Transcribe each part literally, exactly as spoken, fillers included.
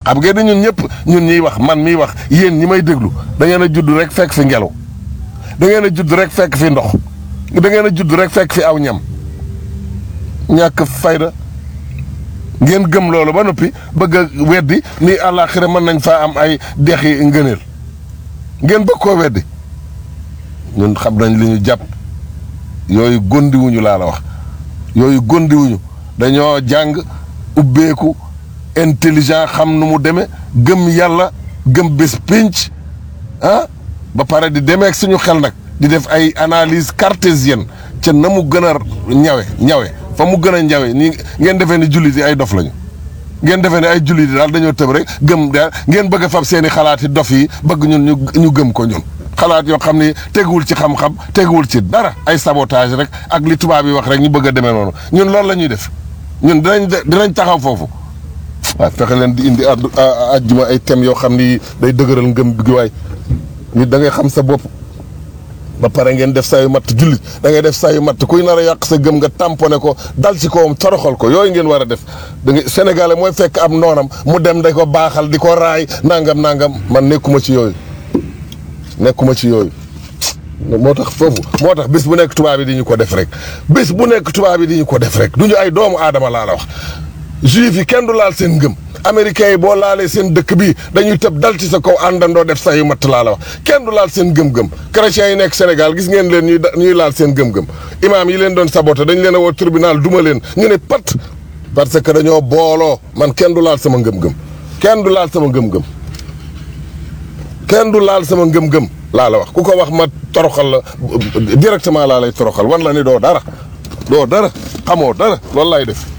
xam ngeen ni ñun ñëpp ñun ñiy wax man miy wax yéen ñi may déglu da ngeen a judd rek fekk fi ngelaw da ngeen a judd rek fekk fi ndox da ngeen a judd rek fekk fi aw ñam ñàkk fayda ngeen gëm loolu ba noppi bëgg a weddi ni àllaaxira mën nañ faa am ay dexi ngëneel ngeen bëgg koo weddi ñun xam nañ li ñu jàpp yooyu gondiwuñu laa la wax yooyu gondiwuñu dañoo jàng ubbeeku intelligent xam nu mu demee gëm yàlla gëm bés pénc ah ba pare di demee ak suñu xel nag di def ay analyse cartésienne ca na mu gën a ñawe ñawe fa mu gën a ñawe ni ngeen defee ni jullit yi ay dof lañu ngeen defee ne ay jullit yi daal dañoo tëb rek gëm daal ngeen bëgg a fab seeni xalaat yi dof yi bëgg ñun ñu ñu gëm ko ñun xalaat yoo xam ni teguwul ci xam-xam teguwul ci dara ay sabotage rek ak li tubaab yi wax rek ñu bëgg a demee noonu ñun loolu la ñuy def ñun dinañ dinañ taxaw foofu waaw fexe leen di indi addu ajjuma ay thèmes yoo xam ni day dëgëral ngëm gi waay nit da ngay xam sa bopp ba pare ngeen def saa yu matt jullit da ngay def saa yu matt kuy nar a yàq sa gëm nga tamponné ko dal ci kawam toroxal ko yooyu ngeen war a def da ngay sénégalais mooy fekk am noonam mu dem da ko baaxal di ko raay nangam nangam man nekkuma ci yooyu nekkuma ci yooyu moo tax foofu moo tax bés bu nekk tubaab yi di ñu ko def rek bés bu nekk tubaab yi di ñu ko def rek du ñu ay doomu aadama laa la wax juif yi kenn du laal seen ngëm américains yi boo laalee seen dëkk bi dañuy tëb dal ci sa kaw àndandoo def sa yu matt laa la wax kenn du laal seen gëm-gëm chrétiens yi nekk Sénégal gis ngeen leen ñuy ñuy laal seen gëm-gëm imaam yi leen doon saboté dañ leen a woo tribunal duma leen ñu ne pat parce que dañoo booloo man kenn du laal sama ngëm-ngëm kenn du laal sama ngëm-ngëm kenn du laal sama ngëm-ngëm laa la wax ku ko wax ma toroxal la directement laa lay toroxal wan la ni doo dara doo dara xamoo dara loolu laay def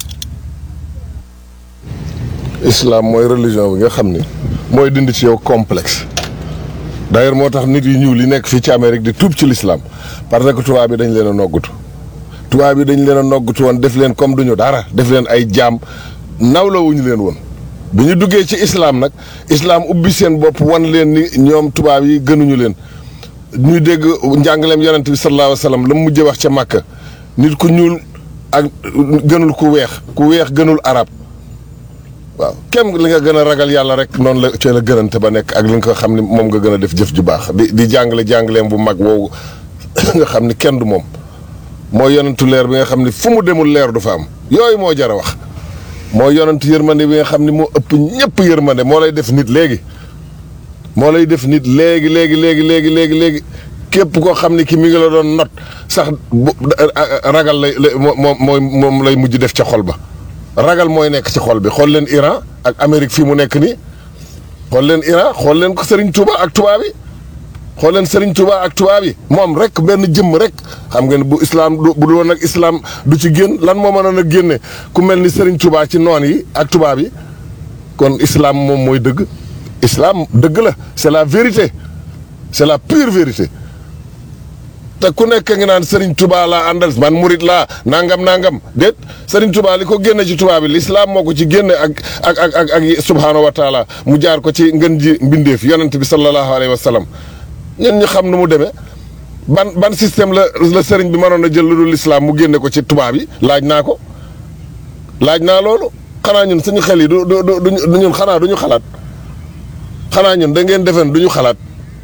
islam mooy religion bi nga xam ni mooy dindi ci yow complexe d'ailleurs moo tax nit yu ñuul yi nekk fii ci Amérique di tuub ci l'islam parce que tubaab bi dañ leen a noggutu tubaab bi dañ leen a noggutu woon def leen comme duñu dara def leen ay jaam nawlawuñu leen woon bi ñu duggee ci islam nag islam ubbi seen bopp wan leen ni ñoom tubaab yi gënuñu leen ñuy dégg njàngaleem yonent bi sallallahu alayhi wa sallam la mu mujjee wax ca Màkka nit ku ñuul ak gënul ku weex ku weex gënul arab waaw kem li nga gën a ragal yàlla rek noonu la cee la gënante ba nekk ak li nga ko xam ne moom nga gën a def jëf ju baax di di jàngale jàngaleem bu mag woowu nga xam ni kenn du moom mooy yonentu leer bi nga xam ni fu mu demul leer du fa am yooyu moo jar a wax mooy yonentu yërmande bi nga xam ni moo ëpp ñëpp yërmande moo lay def nit léegi moo lay def nit léegi léegi léegi léegi léegi léegi képp koo xam ni ki mi ngi la doon not sax ragal lay moom mooy moom lay mujj def ca xol ba ragal mooy nekk ci xol bi xool leen Iran ak Amérique fii mu nekk nii xool leen Iran xool leen ko Serigne Touba ak tubaab yi xool leen Serigne Touba ak tubaab yi moom rek benn jëmm rek xam nga ne bu islam bu dul woon ak islam du ci génn lan moo mënoon a génne ku mel ni Serigne Touba ci noon yi ak tubaab yi kon islam moom mooy dëgg islam dëgg la c'est la vérité c'est la pure vérité te ku nekk ngi naan Serigne Touba laa àndal man murit laa nangam nangam déet Serigne Touba li ko génne ci tubaab bi l'islam moo ko ci génne ak ak ak ak ak subhaanahu wa taala mu jaar ko ci ngën ji mbindeef yonent bi sallallahu alayhi wa sallam ñun ñu xam nu mu demee ban ban système la la Serigne bi mënoon a jël lu dul l'islam mu génne ko ci tubaab yi laaj naa ko laaj naa loolu xanaa ñun suñu xel yi du du du ñun xanaa du ñu xalaat xanaa ñun da ngeen defen du ñu xalaat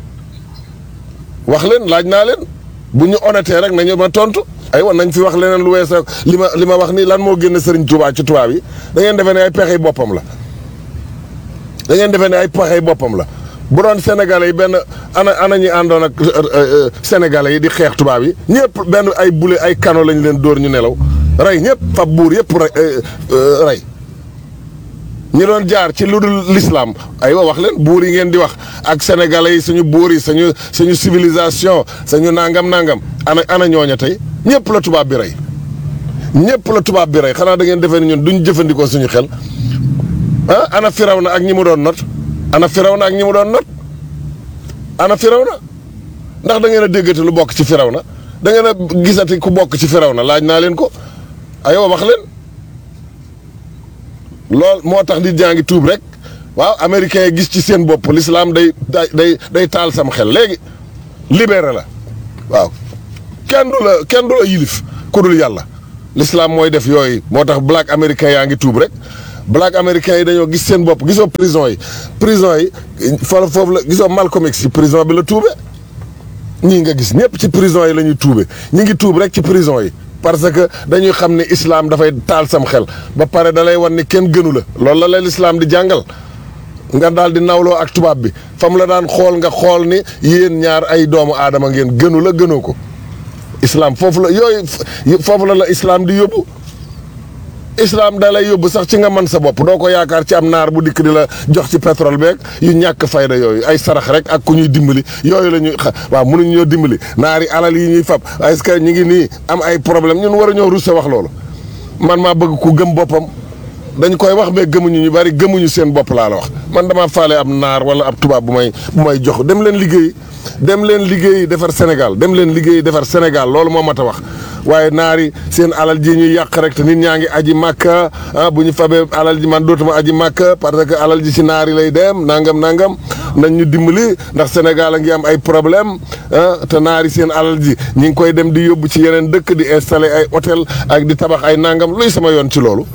wax leen laaj naa leen. bu ñu honnêté rek nañu ma tontu aywa nañ fi wax leneen lu weesoo li ma li ma wax nii lan moo génne Serigne Touba ci tubaab yi da ngeen defee ne ay pexey boppam la da ngeen defee ne ay pexey boppam la bu doon sénégalais yi benn ana ana ñi àndoon ak sénégalais yi di xeex tubaab yi ñëpp benn ay bule ay kano lañ leen dóor ñu nelaw rey ñëpp fab buur yëpp rey ñi doon jaar ci lu dul l'islam aywa wax leen buur yi ngeen di wax ak sénégalais yi suñu buur yi suñu suñu civilisation suñu nangam nangam ana ana ñooña tey ñëpp la tubaab bi rey ñëpp la tubaab bi rey xanaa da ngeen defee ni ñun duñ jëfandikoo suñu xel ah ana Firawna ak ñi mu doon not ana Firawna ak ñi mu doon not ana Firawna ndax da ngeen a déggati lu bokk ci Firawna da ngeen a gisati ku bokk ci Firawna laaj naa leen ko aywa wax leen. lool moo tax di jàngi tuub rek waaw américains yi gis ci seen bopp l'islam day day day taal sam xel léegi libéré la waaw kenn du la kenn du la yilif ku dul yàlla l'islam mooy def yooyu moo tax black américain yaa ngi tuub rek black américains yi dañoo gis seen bopp gisoo prison yi prison yi foofu foofu la gisoo Malcolm X ci prison bi la tuube ñii nga gis ñëpp ci prison yi la ñuy tuube ñi ngi tuub rek ci prison yi parce que dañuy xam ne islam dafay taal sam xel ba pare da lay wan ni kenn gënu la loolu la leen islam di jàngal nga daal di nawloo ak tubaab bi fam la daan xool nga xool ni yéen ñaar ay doomu aadama ngeen gënu la gënoo ko islam foofu la yooyu foofu la la islam di yóbbu islam da lay yóbbu sax ci nga man sa bopp doo ko yaakaar ci am naar bu dikk di la jox ci pétrole beeg yu ñàkk fayda yooyu ay sarax rek ak ku ñuy dimbali yooyu la ñuy waaw mënuñ ñoo dimbali naari alal yi ñuy fab est-ce que ñu ngi nii am ay problème ñun war a ñoo russe wax loolu man maa bëgg ku gëm boppam dañ koy wax mais gëmuñu ñu bari gëmuñu seen bopp laa la wax man damaa faale ab naar wala ab tubaab bu may bu may jox dem leen liggéey dem leen liggéey defar Sénégal dem leen liggéey defar Sénégal loolu moo mat a wax waaye naari seen alal ji ñuy yàq rek te nit ñaa ngi aji màkka ah bu ñu fabee alal ji man dootuma aji màkka parce que alal ji si naari lay dem nangam nangam nañ ñu dimbali ndax Sénégal a ngi am ay problème ah te naari seen alal ji ñi ngi koy dem di yóbbu ci yeneen dëkk di installer ay hôtel ak di tabax ay nangam luy sama yoon ci loolu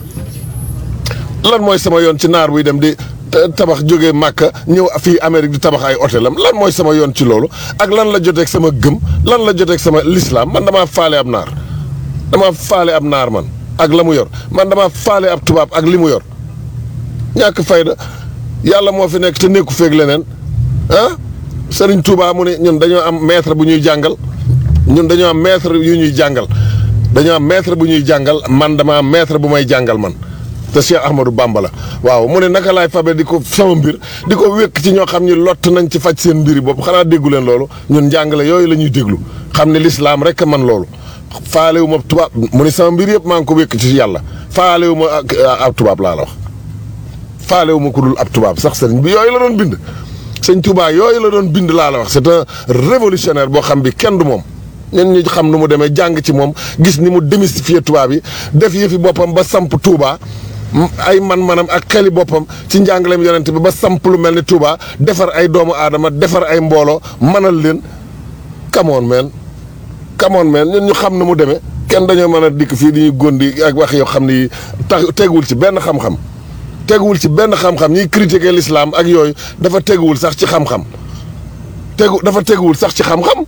lan mooy sama yoon ci naar buy dem di tabax jógee Màkka ñëw fii Amérique di tabax ay hôtelam lan mooy sama yoon ci loolu ak lan la joteeg sama gëm lan la joteeg sama l'islam man damaa faale ab naar damaa faale ab naar man ak la mu yor man damaa faale ab tubaab ak li mu yor ñàkk fayda yàlla moo fi nekk te nekku feeg leneen ah Sëriñ Tuubaa mu ne ñun dañoo am maître bu ñuy jàngal ñun dañoo am maître yu ñuy jàngal dañoo am maître bu ñuy jàngal man dama am maître bu may jàngal man te Cheikh Ahmadou Bamba la waaw mu ne naka laay fabe di ko sama mbir di ko wékk ci ñoo xam ni lott nañ ci faj seen mbiri bopp xanaa déggu leen loolu ñun njàngale yooyu la ñuy déglu xam ne lislaam rek man loolu faalewu ma tubaab mu ne sama mbir yëpp maa ngi ko wékk ci yàlla faalewu ma ak ab tubaab laa la wax faalewu ma ku dul ab tubaab sax sëriñ bi yooyu la doon bind sëñ Tuubaa yooyu la doon bind laa la wax c'est un révolutionnaire boo xam bi kenn du moom ñun ñu xam nu mu demee jàng ci moom gis ni mu démystifier tubaab yi def yëfi boppam ba samp Tuubaa ay man-manam ak xeli boppam ci njàngaleem yonent bi ba samp lu mel ni Touba defar ay doomu aadama defar ay mbooloo mënal leen kamoon meen kamoon meen ñun ñu xam na mu demee kenn dañoo mën a dikk fii di ñu góndi ak wax yoo xam ni tax teguwul ci benn xam-xam teguwul ci benn xam-xam ñiy critiquer l'islam ak yooyu dafa teguwul sax ci xam-xam tegu dafa teguwul sax ci xam-xam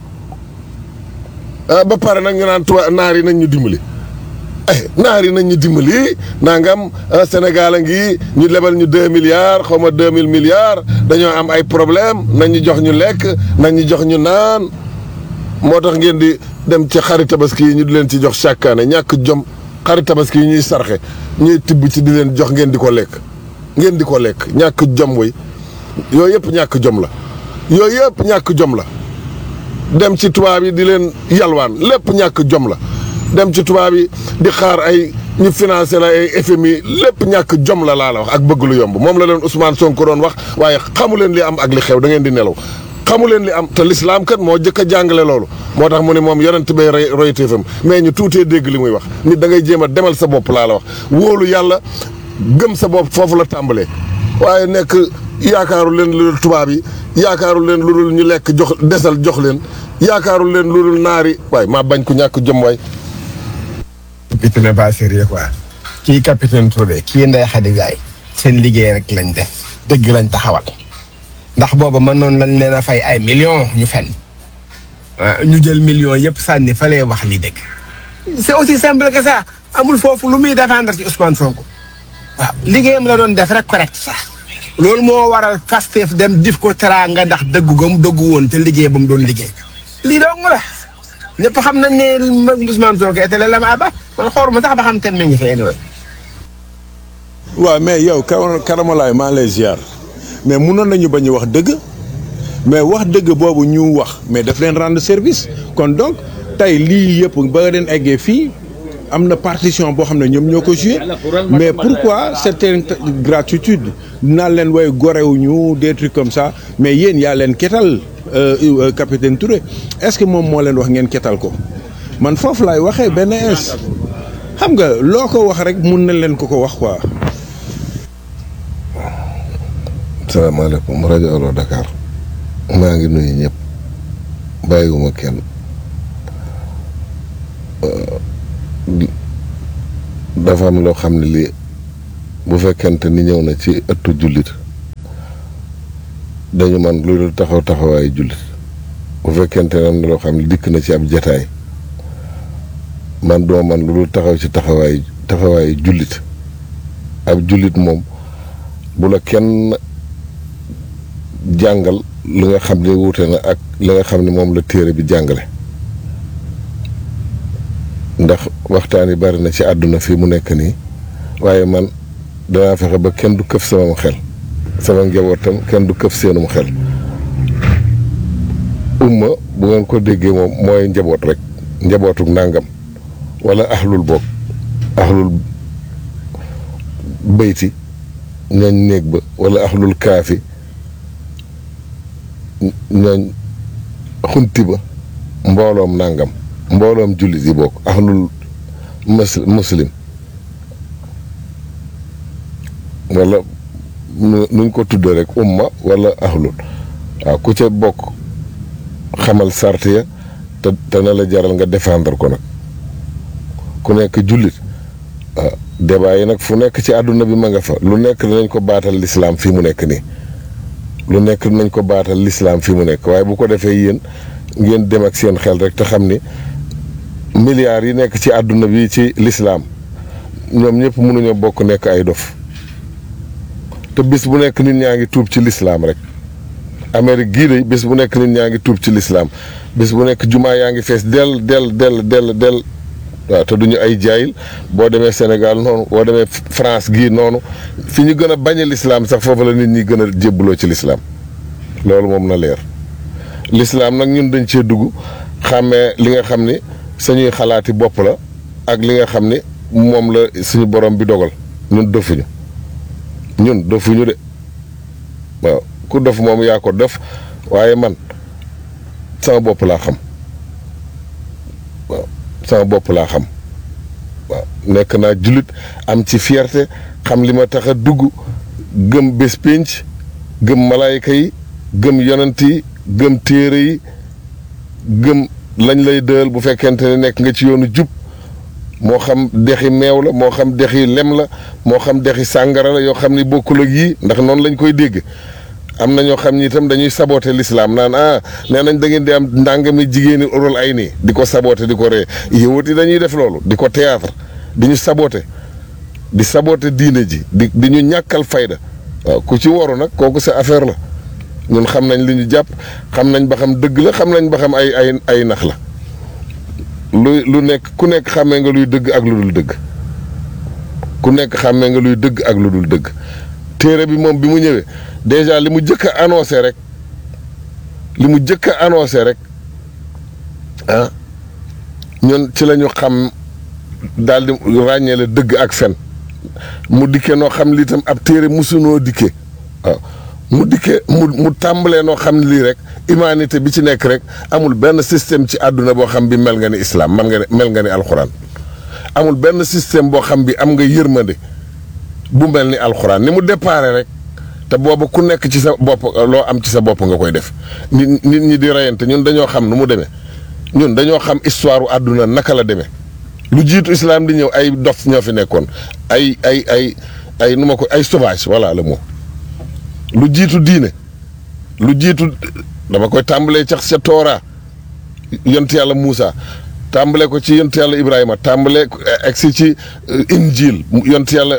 ba pare nag ñu naan tuba naar yi nañ ñu dimbali eh naar yi nañ ñu dimbali nangam Sénégal a ngi ñu lebal ñu deux milliards xaw ma deux mille milliards dañoo am ay problème nañ ñu jox ñu lekk nañ ñu jox ñu naan moo tax ngeen di dem ci xari tabaski yi ñu di leen ci jox chaque année ñàkk jom xari tabaski yi ñuy sarxe ñuy tibb ci di leen jox ngeen di ko lekk ngeen di ko lekk ñàkk jom way yooyu yëpp ñàkk jom la yooyu yëpp ñàkk jom la dem ci tubaab yi di leen yalwaan lépp ñàkk jom la dem ci tubaab yi di xaar ay ñu financé la ay F M I lépp ñàkk jom la laa la wax ak bëgg lu yomb moom la leen Ousmane Sonko doon wax waaye xamu leen li am ak li xew da ngeen di nelaw xamu leen li am te l'islam kat moo jëkk a jàngale loolu moo tax mu ne moom yonent bay roy royteefam mais ñu tuutee dégg li muy wax nit da ngay jéem a demal sa bopp laa la wax wóolu yàlla gëm sa bopp foofu la tàmbalee waaye nekk yaakaaru leen lu dul tubaab yi yaakaaru leen lu dul ñu lekk jox desal jox leen yaakaaru leen lu dul naari waaye maa bañ ku ñàkk jom waay. it n'est pas sérieux quoi kii capitaine Touré kii Ndeye Khady Ndiaye seen liggéey rek lañ def dëgg lañ taxawal ndax booba mën noonu lañ leen a fay ay millions ñu fen ñu jël millions yëpp sànni fa lay wax li dëgg. c'est aussi simple que ça amul foofu lu muy défendre ci Ousmane Sonko waaw liggéeyam la doon def rek correct sax loolu moo waral Pastef dem dif ko teraanga ndax dëggu gam dëggu woon te liggéey ba mu doon liggéey lii dong la ñëpp xam nañ ne Ousmane Sonko était la ma ba man xool ma sax ba xam ten mi ngi fee waaw mais yow karamalaay maa lay ziar mais munoon nañu bañ a wax dëgg mais wax dëgg boobu ñu wax mais daf leen rendre service kon donc tey lii yëpp ba nga leen eggee fii am na partition boo xam ne ñoom ñoo ko joué mais pourquoi certaine gratitude dinaa leen way gorewuñu des trucs comme ça mais yéen yaa leen ketal capitaine Touré est-ce que moom moo leen wax ngeen ketal ko man foofu laay waxee benn ins xam nga loo ko wax rek mun na leen ko ko wax quoi. salaamaaleykum rajo Allo Dakar maa ngi nuyu ñëpp bàyyiwuma kenn dafa am loo xam ne lii bu fekkente ni ñëw na ci ëttu jullit dañu man lu dul taxaw taxawaayu jullit bu fekkente ne am na loo xam ne dikk na ci ab jataay man doo man lu dul taxaw ci taxawaayu taxawaayu jullit ab jullit moom bu la kenn jàngal li nga xam ne wuute na ak li nga xam ne moom la téere bi jàngale ndax waxtaan yi bari na ci àdduna fii mu nekk nii waaye man danaa fexe ba kenn du këf sama xel sama njabootam kenn du këf seenum xel umma bu ngeen ko déggee moom mooy njaboot rek njabootuk nàngam wala ahlul boog ahlul bayti ñooñ néeg ba wala ahlul kaafi ñooñ xunti ba mbooloom nàngam mbooloom jullit yi bokk ahlul muslim wala nuñ ko tuddee rek umma wala ahlul waaw ku ca bokk xamal sart ya te te na la jaral nga défendre ko nag ku nekk jullit waaw débat yi nag fu nekk ci àdduna bi ma nga fa lu nekk dinañ ko baatal lislaam fii mu nekk nii lu nekk dinañ ko baatal lislaam fii mu nekk waaye bu ko defee yéen ngeen dem ak seen xel rek te xam ni milliards yi nekk ci àdduna bi ci lislaam ñoom ñëpp mënuñoo bokk nekk ay dof te bis bu nekk nit ñaa ngi tuub ci lislaam rek Amérique gii de bis bu nekk nit ñaa ngi tuub ci lislaam bis bu nekk jumaa yaa ngi fees del del del del del waaw te duñu ay jaayil boo demee Sénégal noonu boo demee France gii noonu fi ñu gën a bañe lislaam sax foofu la nit ñi gën a jébbaloo ci lislaam loolu moom na leer lislaam nag ñun dañ cee dugg xàmmee li nga xam ni sañuy xalaati bopp la ak li nga xam ni moom la suñu borom bi dogal ñun dofuñu ñun dofuñu de waaw ku dof moom yaa ko def waaye man sama bopp laa xam waaw sama bopp laa xam waaw nekk naa jullit am ci fierté xam li ma tax a dugg gëm bés pénc gëm malaayka yi gëm yonent yi gëm téere yi gëm lañ lay dël bu fekkente ne nekk nga ci yoonu jub moo xam dexi meew la moo xam dexi lem la moo xam dexi sàngara la yoo xam ni bokkul ak yii ndax noonu lañ koy dégg am na ñoo xam ni itam dañuy saboté l'islam naan ah nee nañ da ngeen di am ndàngami jigéeni oral ay nii di ko saboté di ko ree yëwut yi dañuy def loolu di ko théâtre di ñu saboté di saboté diine ji di di ñu ñàkkal fayda waaw ku ci waru nag kooku sa affaire la ñun xam nañ li ñu jàpp xam nañ ba xam dëgg la xam nañ ba xam ay ay ay nax la lu lu nekk ku nekk xàmmee nga luy dëgg ak lu dul dëgg ku nekk xàmmee nga luy dëgg ak lu dul dëgg téere bi moom bi mu ñëwee déjà li mu jëkk a annoncé rek li mu jëkk a annoncé rek ah ñun ci la ñu xam daal di ràññee la dëgg ak fen mu dikkee noo xam lii tam ab téere musunoo dikkee waaw mu dikkee mu mu tàmbalee noo xam ne lii rek humanité bi ci nekk rek amul benn système ci àdduna boo xam bi mel nga ni islam man nga ne mel nga ni alxuraan amul benn système boo xam bi am nga yërmande bu mel ni alxuraan ni mu déparé rek te boobu ku nekk ci sa bopp loo am ci sa bopp nga koy def nit nit ñi di reyante ñun dañoo xam nu mu demee ñun dañoo xam histoire u àdduna naka la demee lu jiitu islam di ñëw ay dof ñoo fi nekkoon ay ay ay ay nu ma ko ay sauvage voilà le mot lu jiitu diine lu jiitu dama koy tàmbalee cax sa Toora yont yàlla Muusa tàmbale ko ci yont yàlla Ibrahima tàmbale egsi ci Injil yont yàlla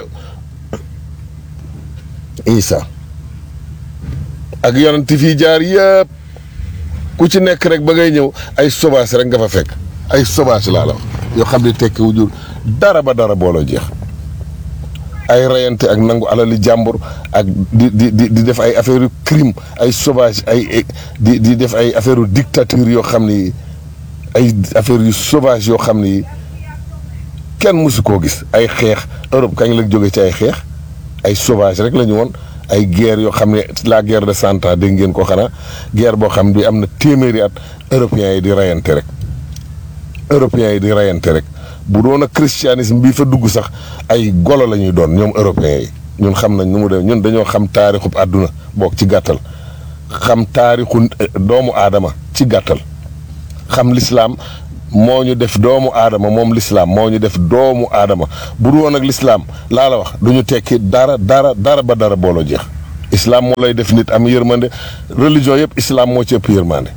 Isa ak yonent fii jaar yëpp ku ci nekk rek ba ngay ñëw ay sauvage rek nga fa fekk ay sauvage laa la wax yoo xam ne tekki wu jur dara ba dara booloo jeex ay reyante ak nangu alali jàmbur ak di di di di def ay affaire yu crime ay sauvage ay di di def ay affaire yu dictature yoo xam ni ay affaire yu sauvage yoo xam ni kenn mësu koo gis ay xeex Europe kañ la jóge ci ay xeex ay sauvage rek la ñu woon ay guerre yoo xam ne la guerre de cent ans dégg ngeen ko xanaa guerre boo xam bi am na téeméeri at européens yi di reyante rek européens yi di reyante rek bu doon a christianisme bii fa dugg sax ay golo la ñuy doon ñoom européens yi ñun xam nañ nu mu dem ñun dañoo xam taarixub àdduna boog ci gàttal xam taarixu doomu aadama ci gàttal xam lislaam moo ñu def doomu aadama moom lislaam moo ñu def doomu aadama bu dul woon ak lislaam laa la wax du ñu tekki dara dara dara ba dara booloo jeex. islaam moo lay def nit am yërmande religion yëpp islaam moo ci ëpp yërmande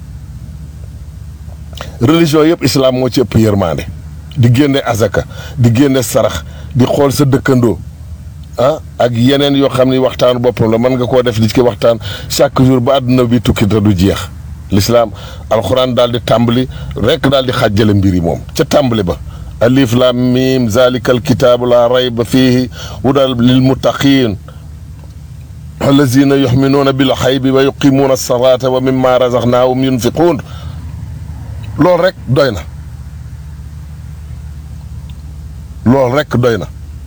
religion yëpp islaam moo ci ëpp yërmande di génne azaka di génne sarax di xool sa dëkkandoo ah ak yeneen yoo xam ni waxtaanu boppam la mën nga koo def di ci waxtaan chaque jour ba àdduna bi tukki te du jeex. lislaam alxuraan daal di tàmbali rekk daal di xàjjale mbir yi moom ca tàmbali ba alif lam mim zalikal kitaabu la rayba fiihi hudal lil muttaqiin allazina yuxminuuna bil xaybi wa yuqimuuna salaata wa mimma razaqnaahum yunfiquun loolu rek doy na loolu rek doy na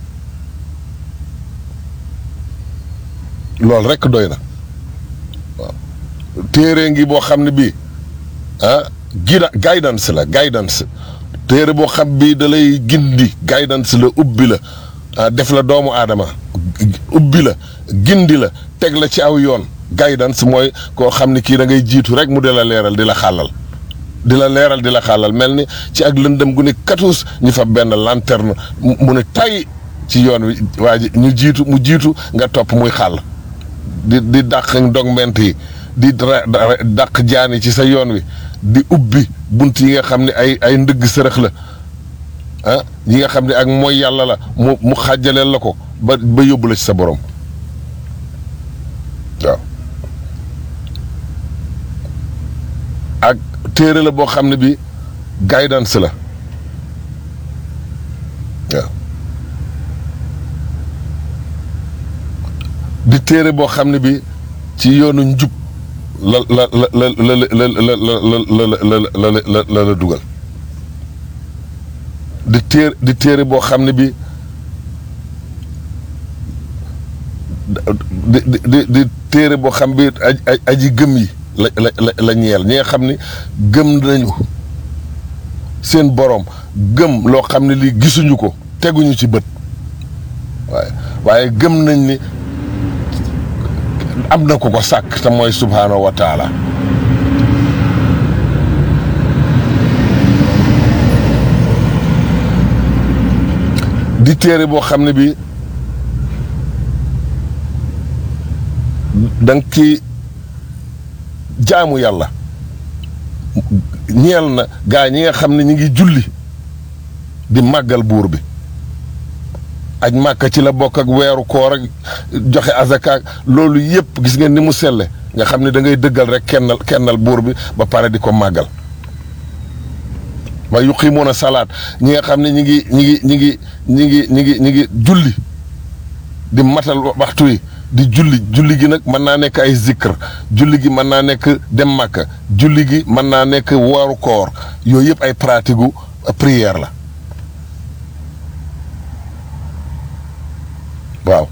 loolu rek doy na waaw téere ngi boo xam ne bii ah gida guidance la guidance téere boo xam bii da lay gindi guidance la ubbi la ah def la doomu aadama ubbi la gindi la teg la ci aw yoon guidance mooy koo xam ne kii da ngay jiitu rek mu di la leeral di la xàllal di la leeral di la xàllal mel ni ci ak lëndëm gu ne katuus ñu fa benn lanterne mu ne tay ci yoon wi waa ji ñu jiitu mu jiitu nga topp muy xàll di di dàq ndogment yi di dàq jaan yi ci sa yoon wi di ubbi bunt yi nga xam ne ay ay ndëgg sërëx la ah yi nga xam ne ak mooy yàlla la mu mu xàjjaleel la ko ba ba yóbbu la ci sa borom waaw ak téere la boo xam ne bi guidance la waaw di téere boo xam ne bi ci yoonu njub la la la la la la la la la la la dugal di téere di téere boo xam ne bi di di di téere boo xam bi aj aji gëm yi la la la ñeel ñi nga xam ni gëm nañu seen boroom gëm loo xam ne lii gisuñu ko teguñu ci bët waaye waaye gëm nañ ni am na ko ko sàkk te mooy subhaanahu wa taala di téere boo xam ne bi danga ci jaamu yàlla ñeel na gaa ñi nga xam ne ñi ngi julli di màggal buur bi aj màkka ci la bokk ak weeru koor ak joxe azaka loolu yëpp gis ngeen ni mu selle nga xam ne da ngay dëggal rek kennal kennal buur bi ba pare di ko màggal wa yuqimuuna salaat ñi nga xam ne ñi ngi ñi ngi ñi ngi ñi ngi ñi ngi ñi ngi julli di matal waxtu yi di julli julli gi nag mën naa nekk ay zikr julli gi mën naa nekk dem màkka julli gi mën naa nekk weeru koor yooyu yëpp ay pratique gu prière la waaw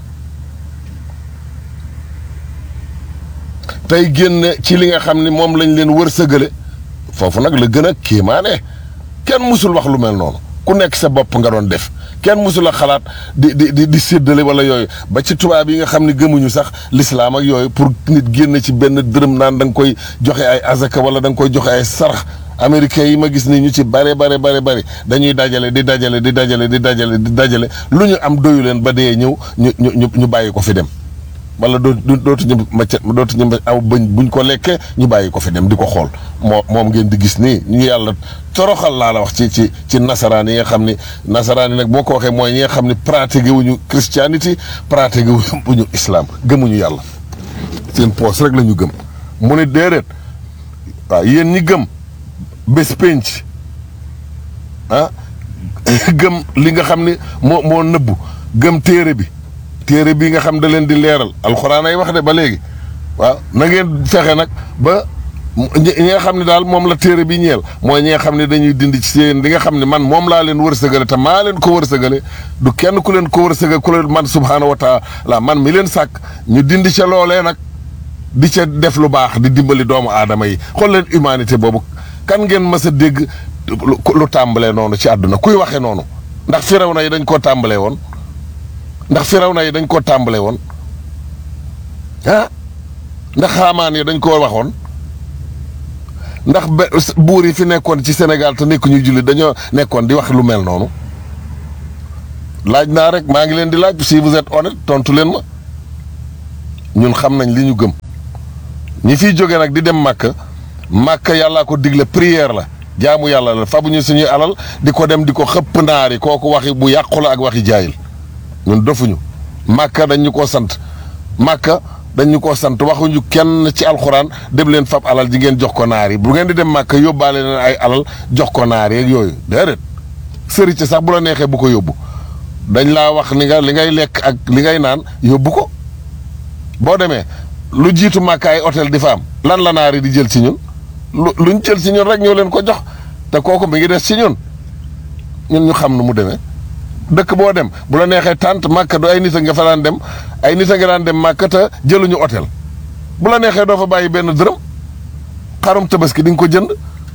tey génn ci li nga xam ni moom lañ leen wërsëgale foofu nag la gën a kéemaane kenn mësul wax lu mel noonu ku nekk sa bopp nga doon def kenn mësul a xalaat di di di di séddale wala yooyu ba ci tubaab yi nga xam ne gëmuñu sax lislaam ak yooyu pour nit génn ci benn dërëm naan da nga koy joxe ay azaka wala da nga koy joxe ay sarax américains yi ma gis ni ñu ci bare bare bare bare dañuy dajale di dajale di dajale di dajale di dajale lu ñu am doyu leen ba dee ñëw ñu ñu ñu bàyyi ko fi dem wala doo dootuñu macca dootuñu aw bëñ buñ ko lekkee ñu bàyyi ko fi dem di ko xool moo moom ngeen di gis nii ñu yàlla toroxal laa la wax ci ci ci nasaraan yi nga xam ni nasaraan yi nag boo ko waxee mooy ñi nga xam ni pratiqué wuñu christianité pratiqué wuñu islam gëmuñu yàlla seen poos rek la ñu gëm mu ne déedéet waaw yéen ñi gëm bés penc ah gëm li nga xam ni moo moo nëbbu gëm téere bi téere bi nga xam da leen di leeral alxuraan ay wax de ba léegi waaw na ngeen fexe nag ba ñi nga xam ne daal moom la téere bi ñeel mooy ñi nga xam ne dañuy dindi ci seen li nga xam ne man moom laa leen wërsëgale te maa leen ko wërsëgale du kenn ku leen ko wërsëgale ku leen man subhaanahu wa taala man mi leen sàkk ñu dindi ca loolee nag di ca def lu baax di dimbali doomu aadama yi xool leen humanité boobu kan ngeen mës a dégg lu tàmbalee noonu ci àdduna kuy waxee noonu ndax Firawna yi dañ koo tàmbalee woon ndax Firawna yi dañ koo tàmbalee woon ah ndax Haamaan yi dañ koo waxoon ndax be buur yi fi nekkoon ci Sénégal te nekk ñuy jullit dañoo nekkoon di wax lu mel noonu laaj naa rek maa ngi leen di laaj si vous êtes honnête tontu leen ma ñun xam nañ li ñu gëm ñi fiy jóge nag di dem Màkka Màkka yàllaa ko digle prière la jaamu yàlla la fabuñu suñuy alal di ko dem di ko xëpp naari kooku waxi bu yàqu la ak waxi jaayil ñun dofuñu Màkka dañ ñu koo sant Màkka dañ ñu koo sant waxuñu kenn ci alxuraan dem leen fab alal ji ngeen jox ko naar yi bu ngeen di dem Màkka yóbbaale leen ay alal jox ko naar yeeg yooyu déedéet sëri ci sax bu la neexee bu ko yóbbu dañ laa wax ni nga li ngay lekk ak li ngay naan yóbbu ko boo demee lu jiitu Màkka ay hôtel di fa am lan la naar yi di jël ci ñun lu luñ jël ci ñun rek ñoo leen ko jox te kooku mi ngi des ci ñun ñun ñu xam nu mu demee dëkk boo dem bu la neexee tànt Màkka du ay nit a nga fa daan dem ay nit a nga daan dem Màkka te jëluñu hôtel bu la neexee doo fa bàyyi benn dërëm xarum tabaski di nga ko jënd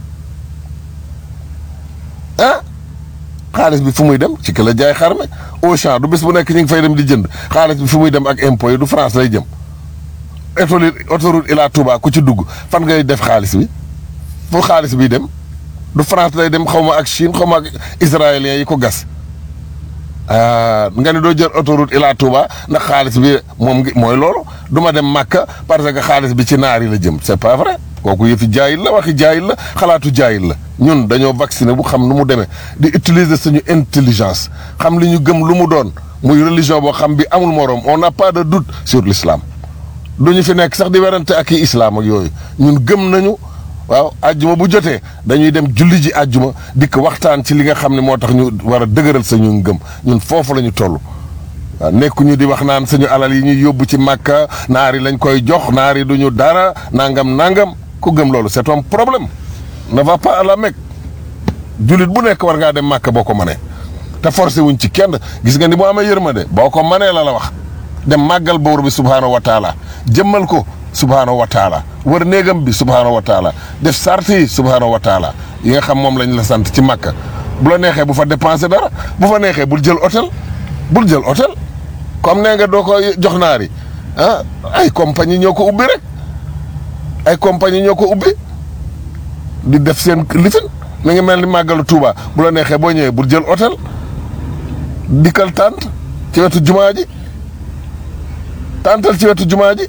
ah xaalis bi fu muy dem ci ki la jaay xar mi Auchan du bés bu nekk ñu ngi fay dem di jënd xaalis bi fu muy dem ak impôt yi du France lay jëm autoroute autoroute Ila Touba ku ci dugg fan ngay def xaalis bi fu xaalis bi dem du France lay dem xaw ma ak Chine xaw ma ak israéliens yi ko gas nga ne doo jël autoroute Ila Touba ndax xaalis bi moom ngi mooy loolu du ma dem Màkka parce que xaalis bi ci naar yi la jëm c'est pas vrai kooku yëfi jaayil la waxi jaayil la xalaatu jaayil la ñun dañoo vacciné bu xam nu mu demee di utiliser suñu intelligence xam li ñu gëm lu mu doon muy religion boo xam bi amul moroom on n'a pas de doute sur l'islam du ñu fi nekk sax di werante ak i islam ak yooyu ñun gëm nañu waaw àjjuma bu jotee dañuy dem julli ji àjjuma dikk waxtaan ci li nga xam ne moo tax ñu war a dëgëral sañu ngëm ñun foofu la ñu toll waaw nekkuñu di wax naan suñu alal yi ñuy yóbbu ci Màkka naar yi lañ koy jox naar yi duñu dara nangam nangam ku gëm loolu c'est un problème ne va pas à la Mecque jullit bu nekk war ngaa dem Màkka boo ko mënee te forcé wuñ ci kenn gis nga ni mu amee yërmande boo ko mënee la la wax dem màggal buur bi subhaanahu wa taala jëmmal ko subhaanahu wa taala wër néegam bi subhaanahu wa taala def sart yi subhaanahu wa taala yi nga xam moom lañ la sant ci Màkka bu la neexee bu fa dépensé dara bu fa neexee bul jël hôtel bul jël hôtel comme nee nga doo ko jox naar yi ah ay compagnie ñoo ko ubbi rek ay compagnie ñoo ko ubbi di def seen lifin mi ngi mel ni màggalu Touba bu la neexee boo ñëwee bul jël hôtel dikkal tànt ci wetu jumaa ji tàntal ci wetu jumaa ji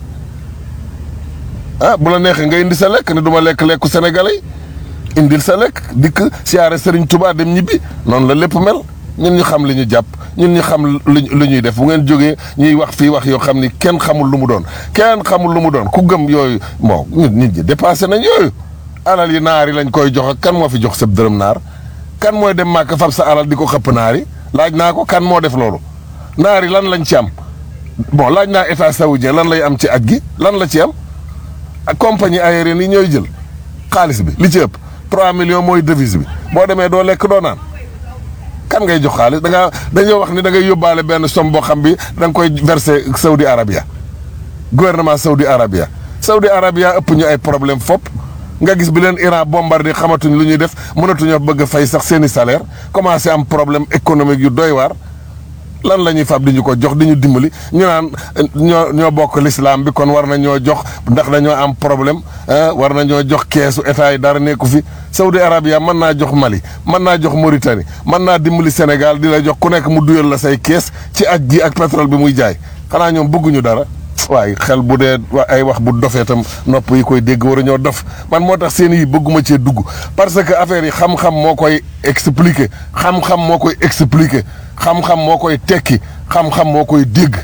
ah bu la neexee nga indi sa lekk ne du ma lekk lekku sénégalais yi indil sa lekk dikk siyaare Serigne Touba dem ñibbi noonu la lépp mel ñun ñu xam li ñu jàpp ñun ñu xam lu ñuy def bu ngeen jógee ñuy wax fii wax yoo xam ni kenn xamul lu mu doon kenn xamul lu mu doon ku gëm yooyu bon nit nit ñi dépassé nañ yooyu alal yi naar yi lañ koy jox ak kan moo fi jox sab dërëm naar kan mooy dem Màkka fab sa alal di ko xëpp naar yi laaj naa ko kan moo def loolu naar yi lan lañ ci am bon laaj naa état saoudien lan lay am ci aj gi lan la ci am ak compagnie aérienne yi ñooy jël xaalis bi li ci ëpp trois millions mooy devise bi boo demee doo lekk doo naan kan ngay jox xaalis da ngaa dañoo wax ni da ngay yóbbaale benn somme boo xam bi da nga koy verser Saudi Arabia gouvernement Saudi Arabia Saudi Arabia ëpp ñu ay problème fopp nga gis bi leen Iran bombardé xamatuñ lu ñuy def mënatuñoo bëgg a fay sax seeni salaire commencé am problème économique yu doy waar lan la ñuy fab di ñu ko jox di ñu dimbali ñu naan ñoo ñoo bokk l'islam bi kon war na ñoo jox ndax dañoo am problème war na ñoo jox keesu état yi dara nekku fi Saudi Arabia mën naa jox Mali mën naa jox Mauritanie mën naa dimbali Sénégal di la jox ku nekk mu duyal la say kees ci aj gi ak pétrole bi muy jaay xanaa ñoom bëgguñu dara waaye xel bu dee ay wax bu dofee tam nopp yi koy dégg war a ñoo dof man moo tax seen yi bëgguma cee dugg parce que affaire yi xam-xam moo koy expliquer xam-xam moo koy expliquer xam-xam moo koy tekki xam-xam moo koy dégg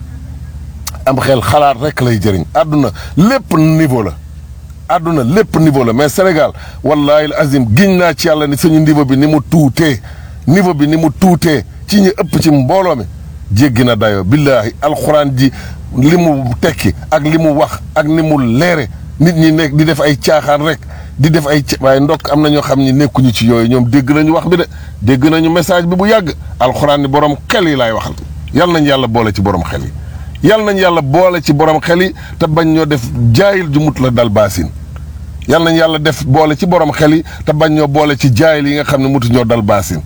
am xel xalaat rek lay jëriñ àdduna lépp niveau la àdduna lépp niveau la mais Sénégal wallahi azim giñ naa ci yàlla ni suñu niveau bi ni mu tuutee niveau bi ni mu tuutee ci ñi ëpp ci mbooloo mi jéggi na dayoo billaahi alxuraan ji li mu tekki ak li mu wax ak ni mu leere nit ñi nekk di def ay caaxaan rek di def ay waaye ndokk am na ñoo xam ni nekkuñu ci yooyu ñoom dégg nañu wax bi de dégg nañu message bi bu yàgg alxuraan ni borom xel yi laay waxal yal nañ yàlla boole ci borom xel yi yal nañ yàlla boole ci borom xel yi te bañ ñoo def jaayil ju mut la dal baasin yal nañ yàlla def boole ci borom xel yi te bañ ñoo boole ci jaayil yi nga xam ne mutu ñoo dal baasin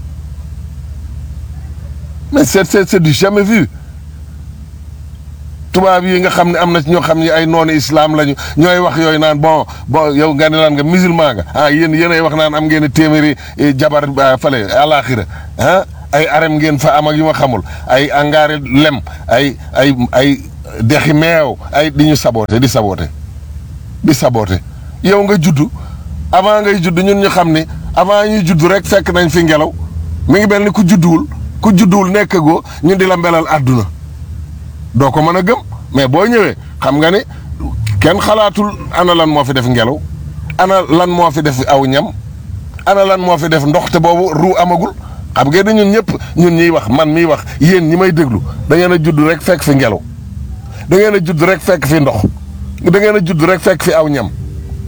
mais c'est c'est c'est du jamais vu tubaab yi nga xam ne am na ci ñoo xam ne ay noonu islam lañu ñooy wax yooyu naan bon bon yow nga ne naan nga musulman nga ah yéen yéenay wax naan am ngeen téeméeri jabar fale alaxira ah ay arem ngeen fa am ak yu ma xamul ay angaari lem ay ay ay dexi meew ay di ñu saboote di saboote di saboote yow nga juddu avant ngay judd ñun ñu xam ni avant ñuy judd rek fekk nañ fi ngelaw mi ngi mel ni ku judduwul ku judduwul nekk goo ñun di la mbelal àdduna doo ko mën a gëm mais boo ñëwee xam nga ni kenn xalaatul ana lan moo fi def ngelaw ana lan moo fi def aw ñam ana lan moo fi def ndox te boobu ru amagul xam ngeen ni ñun ñëpp ñun ñiy wax man miy wax yéen ñi may déglu da ngeen a judd rek fekk fi ngelaw da ngeen a judd rek fekk fi ndox da ngeen a judd rek fekk fi aw ñam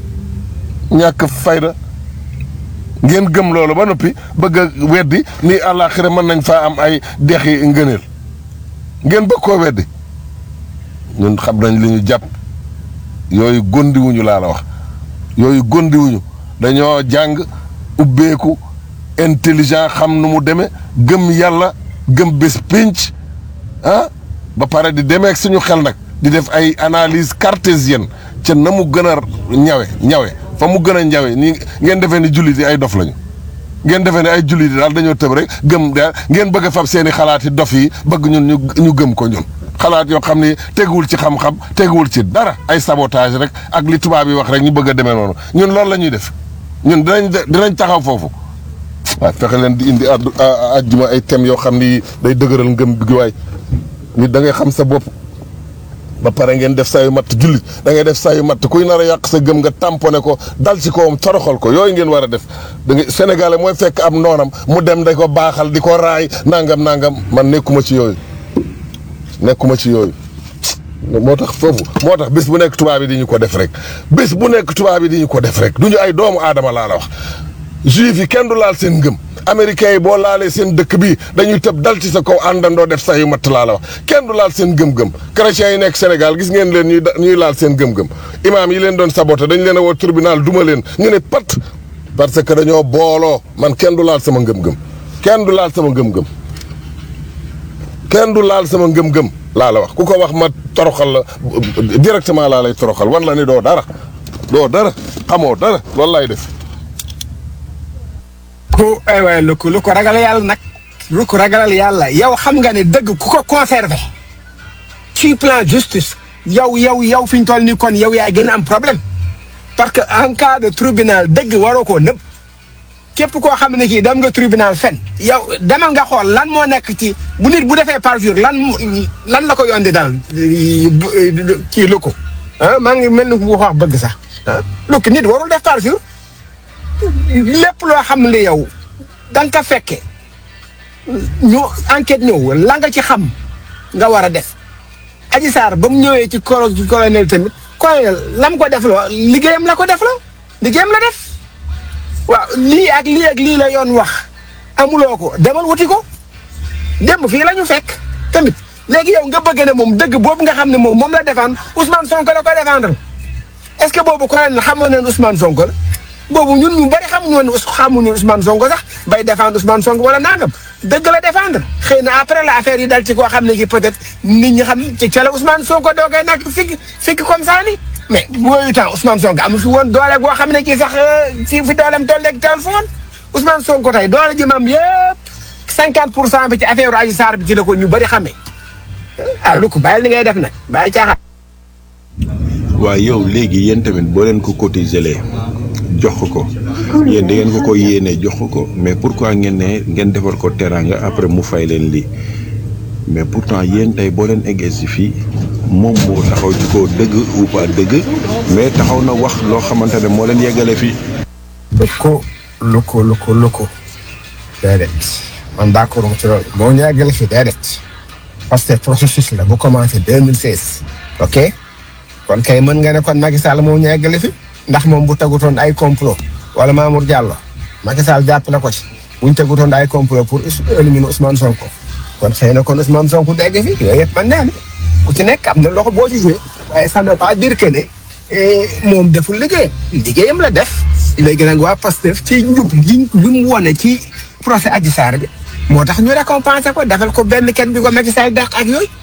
ñàkk fayda ngeen gëm loolu ba noppi bëgg a weddi ni àllaaxira mën nañ faa am ay dexi ngëneel ngeen bëgg koo weddi ñun xam nañ li ñu jàpp yooyu gondiwuñu laa la wax yooyu gondiwuñu dañoo jàng ubbeeku intelligent xam nu mu demee gëm yàlla gëm bés pénc ah ba pare di demee ak suñu xel nag di def ay analyse cartésienne ca na mu gën a ñawe ñawe fa mu gën a ñawe ni ngeen defee ni jullit yi ay dof lañu ngeen defee ni ay jullit yi daal dañoo tëb rek gëm daal ngeen bëgg a fab seeni xalaati dof yi bëgg ñun ñu ñu gëm ko ñun xalaat yoo xam ni teguwul ci xam-xam teguwul ci dara ay sabotage rek ak li tubaab yi wax rek ñu bëgg a demee noonu ñun loolu la ñuy def ñun dinañ dinañ taxaw foofu waaw fexe leen di indi addu ajjuma ay thèmes yoo xam ni day dëgëral ngëm gi waay nit da ngay xam sa bopp ba pare ngeen def saa yu matt jullit da ngay def saa yu matt kuy nar a yàq sa gëm nga tamponné ko dal ci kawam toroxal ko yooyu ngeen war a def da ngay sénégalais mooy fekk am noonam mu dem da ko baaxal di ko raay nangam nangam man nekkuma ci yooyu nekkuma ci yooyu moo tax foofu moo tax bés bu nekk tubaab yi di ñu ko def rek bés bu nekk tubaab yi di ñu ko def rek du ñu ay doomu aadama laa la wax juif yi kenn du laal seen ngëm américains yi boo laalee seen dëkk bi dañuy tëb dal ci sa kaw àndandoo def sa yu matt laa la wax kenn du laal seen gëm-gëm chrétiens yi nekk Sénégal gis ngeen leen ñuy ñuy laal seen gëm-gëm imaam yi leen doon saboté dañ leen a woo tribunal duma leen ñu ne pat parce que dañoo booloo man kenn du laal sama ngëm-ngëm kenn du laal sama ngëm-ngëm kenn du laal sama ngëm-ngëm laa la wax ku ko wax ma toroxal la directement laa lay toroxal wan la ni doo dara doo dara xamoo dara loolu lay def ko ay waay lu ko lu ko ragal yàlla nag lu ko ragalal yàlla yow xam nga ne dëgg ku ko conservé ci plan justice yow yow yow fi ñu toll nii kon yow yaa gën a am problème parce que en cas de tribunal dëgg waroo koo nëb képp koo xam ne kii dem nga tribunal fen yow demal nga xool lan moo nekk ci bu nit bu defee parjure lan lan la ko yondi daal kii lu ko ah maa ngi mel ni ku wax bëgg sax ah lu ko nit warul def parjure lépp loo xam ne yow da nga ko fekke ñu enquête ñëw la nga ci xam nga war a def Adji Sarr ba mu ñëwee ci koro ci colonel tamit colonel lam ko def loo liggéeyam la ko def loo liggéeyam la def waaw lii ak lii ak lii la yoon wax amuloo ko demal wuti ko démb fii la ñu fekk tamit léegi yow nga bëgg ne moom dëgg boobu nga xam ne moom moom la défendre Ousmane Sonko la ko défendre est-ce que boobu colonel xamoon nañ Ousmane Sonko la boobu ñun ñu bari xamuñu woon xamuñu Ousmane Sonko sax bay défendre Ousmane Sonko wala nangam dëgg la défendre xëy na après la affaire yi dal ci koo xam ne ki peut-être nit ñi xam ci ca la Ousmane Sonko doo koy nag fekk fekk comme ça ni mais mooy temps Ousmane Sonko amu fi woon doole boo xam ne kii sax fi fi dooleem toll léegi téléphone Ousmane Sonko tey doole ji maam yëpp cinquante pour cent bi ci affaire Adji Sarr bi ci la ko ñu bari xamee ah lu ko bàyyi li ngay def nag bàyyi caaxaan. waaye yow léegi yéen tamit boo leen ko cotiser lee jox ko yéen da ngeen ko ko yéenee jox ko mais pourquoi ngeen ne ngeen defar ko teraanga après mu fay leen lii mais pourtant yéen tey boo leen eggee si fii moom moo taxaw ci ko dëgg ou pas dëgg mais taxaw na wax loo xamante ne moo leen yeggale fii. lu ko lu ko lu ko lu ko déedéet man d'accord ci loolu moo ñu yeggale fii déedéet parce que processus la bu commencé deux mille seize ok kon kay mën nga ne kon Macky Sall moo ñu yeggale fi ndax moom bu tegutoon ay complot wala Mamour Diallo Macky Sall jàppale ko ci buñ tegutoon ay complot pour éliminer Ousmane Sonko kon xëy na kon Ousmane Sonko dégg fi yooyu yëpp man nee na ku ci nekk am na loxo boo ci joué waaye ça ne veut pas dire que ne moom deful liggéeyam liggéeyam la def léegi nag waa Pastef ci njub li mu wone ci procès Adji Sarr bi moo tax ñu récompensé ko defal ko benn kenn bi ko Macky Sall dàq ak yooyu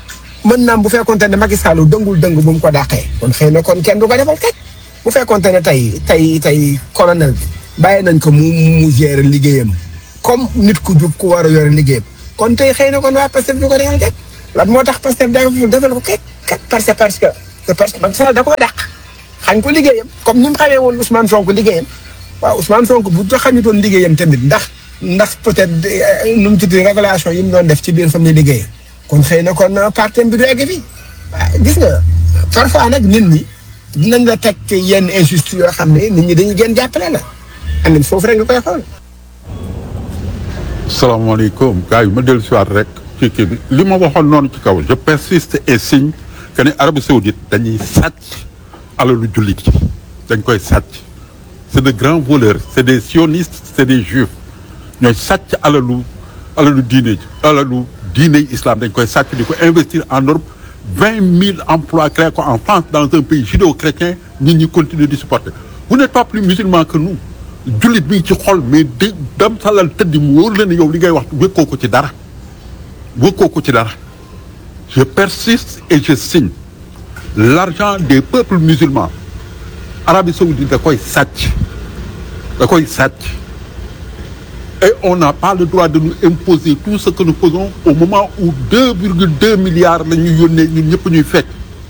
mën naam bu fekkonte ne Macky Sall dëngul dëng bu mu ko dàqee kon xëy na kon kenn du ko defal teg bu fekkonte ne tey tey tey colonel bi bàyyi nañ ko mu mu gérer liggéeyam comme nit ku jub ku war a yore liggéeyam kon tey xëy na kon waa Pastef du ko defal teg lan moo tax Pastef defal ko kek kat parce que parce que c'est parce que Macky Sall da koo dàq xañ ko liggéeyam comme ni mu xamee woon Ousmane Sonko liggéeyam waaw Ousmane Sonko bu jo xañutoon liggéeyam tamit ndax ndax peut-être nu mu tudd régulation yi mu doon def ci biir fa muy liggéeyam kon xëy na kon partem bi du egg fii waaw gis nga parfois nag nit ñi dinañ la teg yenn injustice yoo xam ne nit ñi dañuy gën jàppale la amit foofu rek nga koy xool. salaamaaleykum gars yi ma dellu si waat rek ci kii bi li ma waxoon noonu ci kaw je persiste et signe que ne Arabie Saoudite dañuy sàcc alalu jullit yi dañ koy sàcc c'est de grands voleurs c'est des sionistes c'est des juifs ñooy sàcc alalu alalu diine ji alalu diine islam dañ koy sàcc di ko investir en Europe vingt mille emplois créés ko en France dans un pays judéo-chrétien nit ñi continuer di supporter vous n'êtes pas plus musulman que nous jullit bi ci xol mais de dam salal tëddi mu wóor la ne yow li ngay wax wékkoo ko ci dara wékkoo ko ci dara je persiste et je signe l'argent des peuples musulmans Arabie Saoudite da koy sàcc da koy sàcc et on n'a pas le droit de nous imposer tout ce que nous faisons au moment où deux virgule deux milliards la ñuy yónnee ñun ñëpp ñuy fekk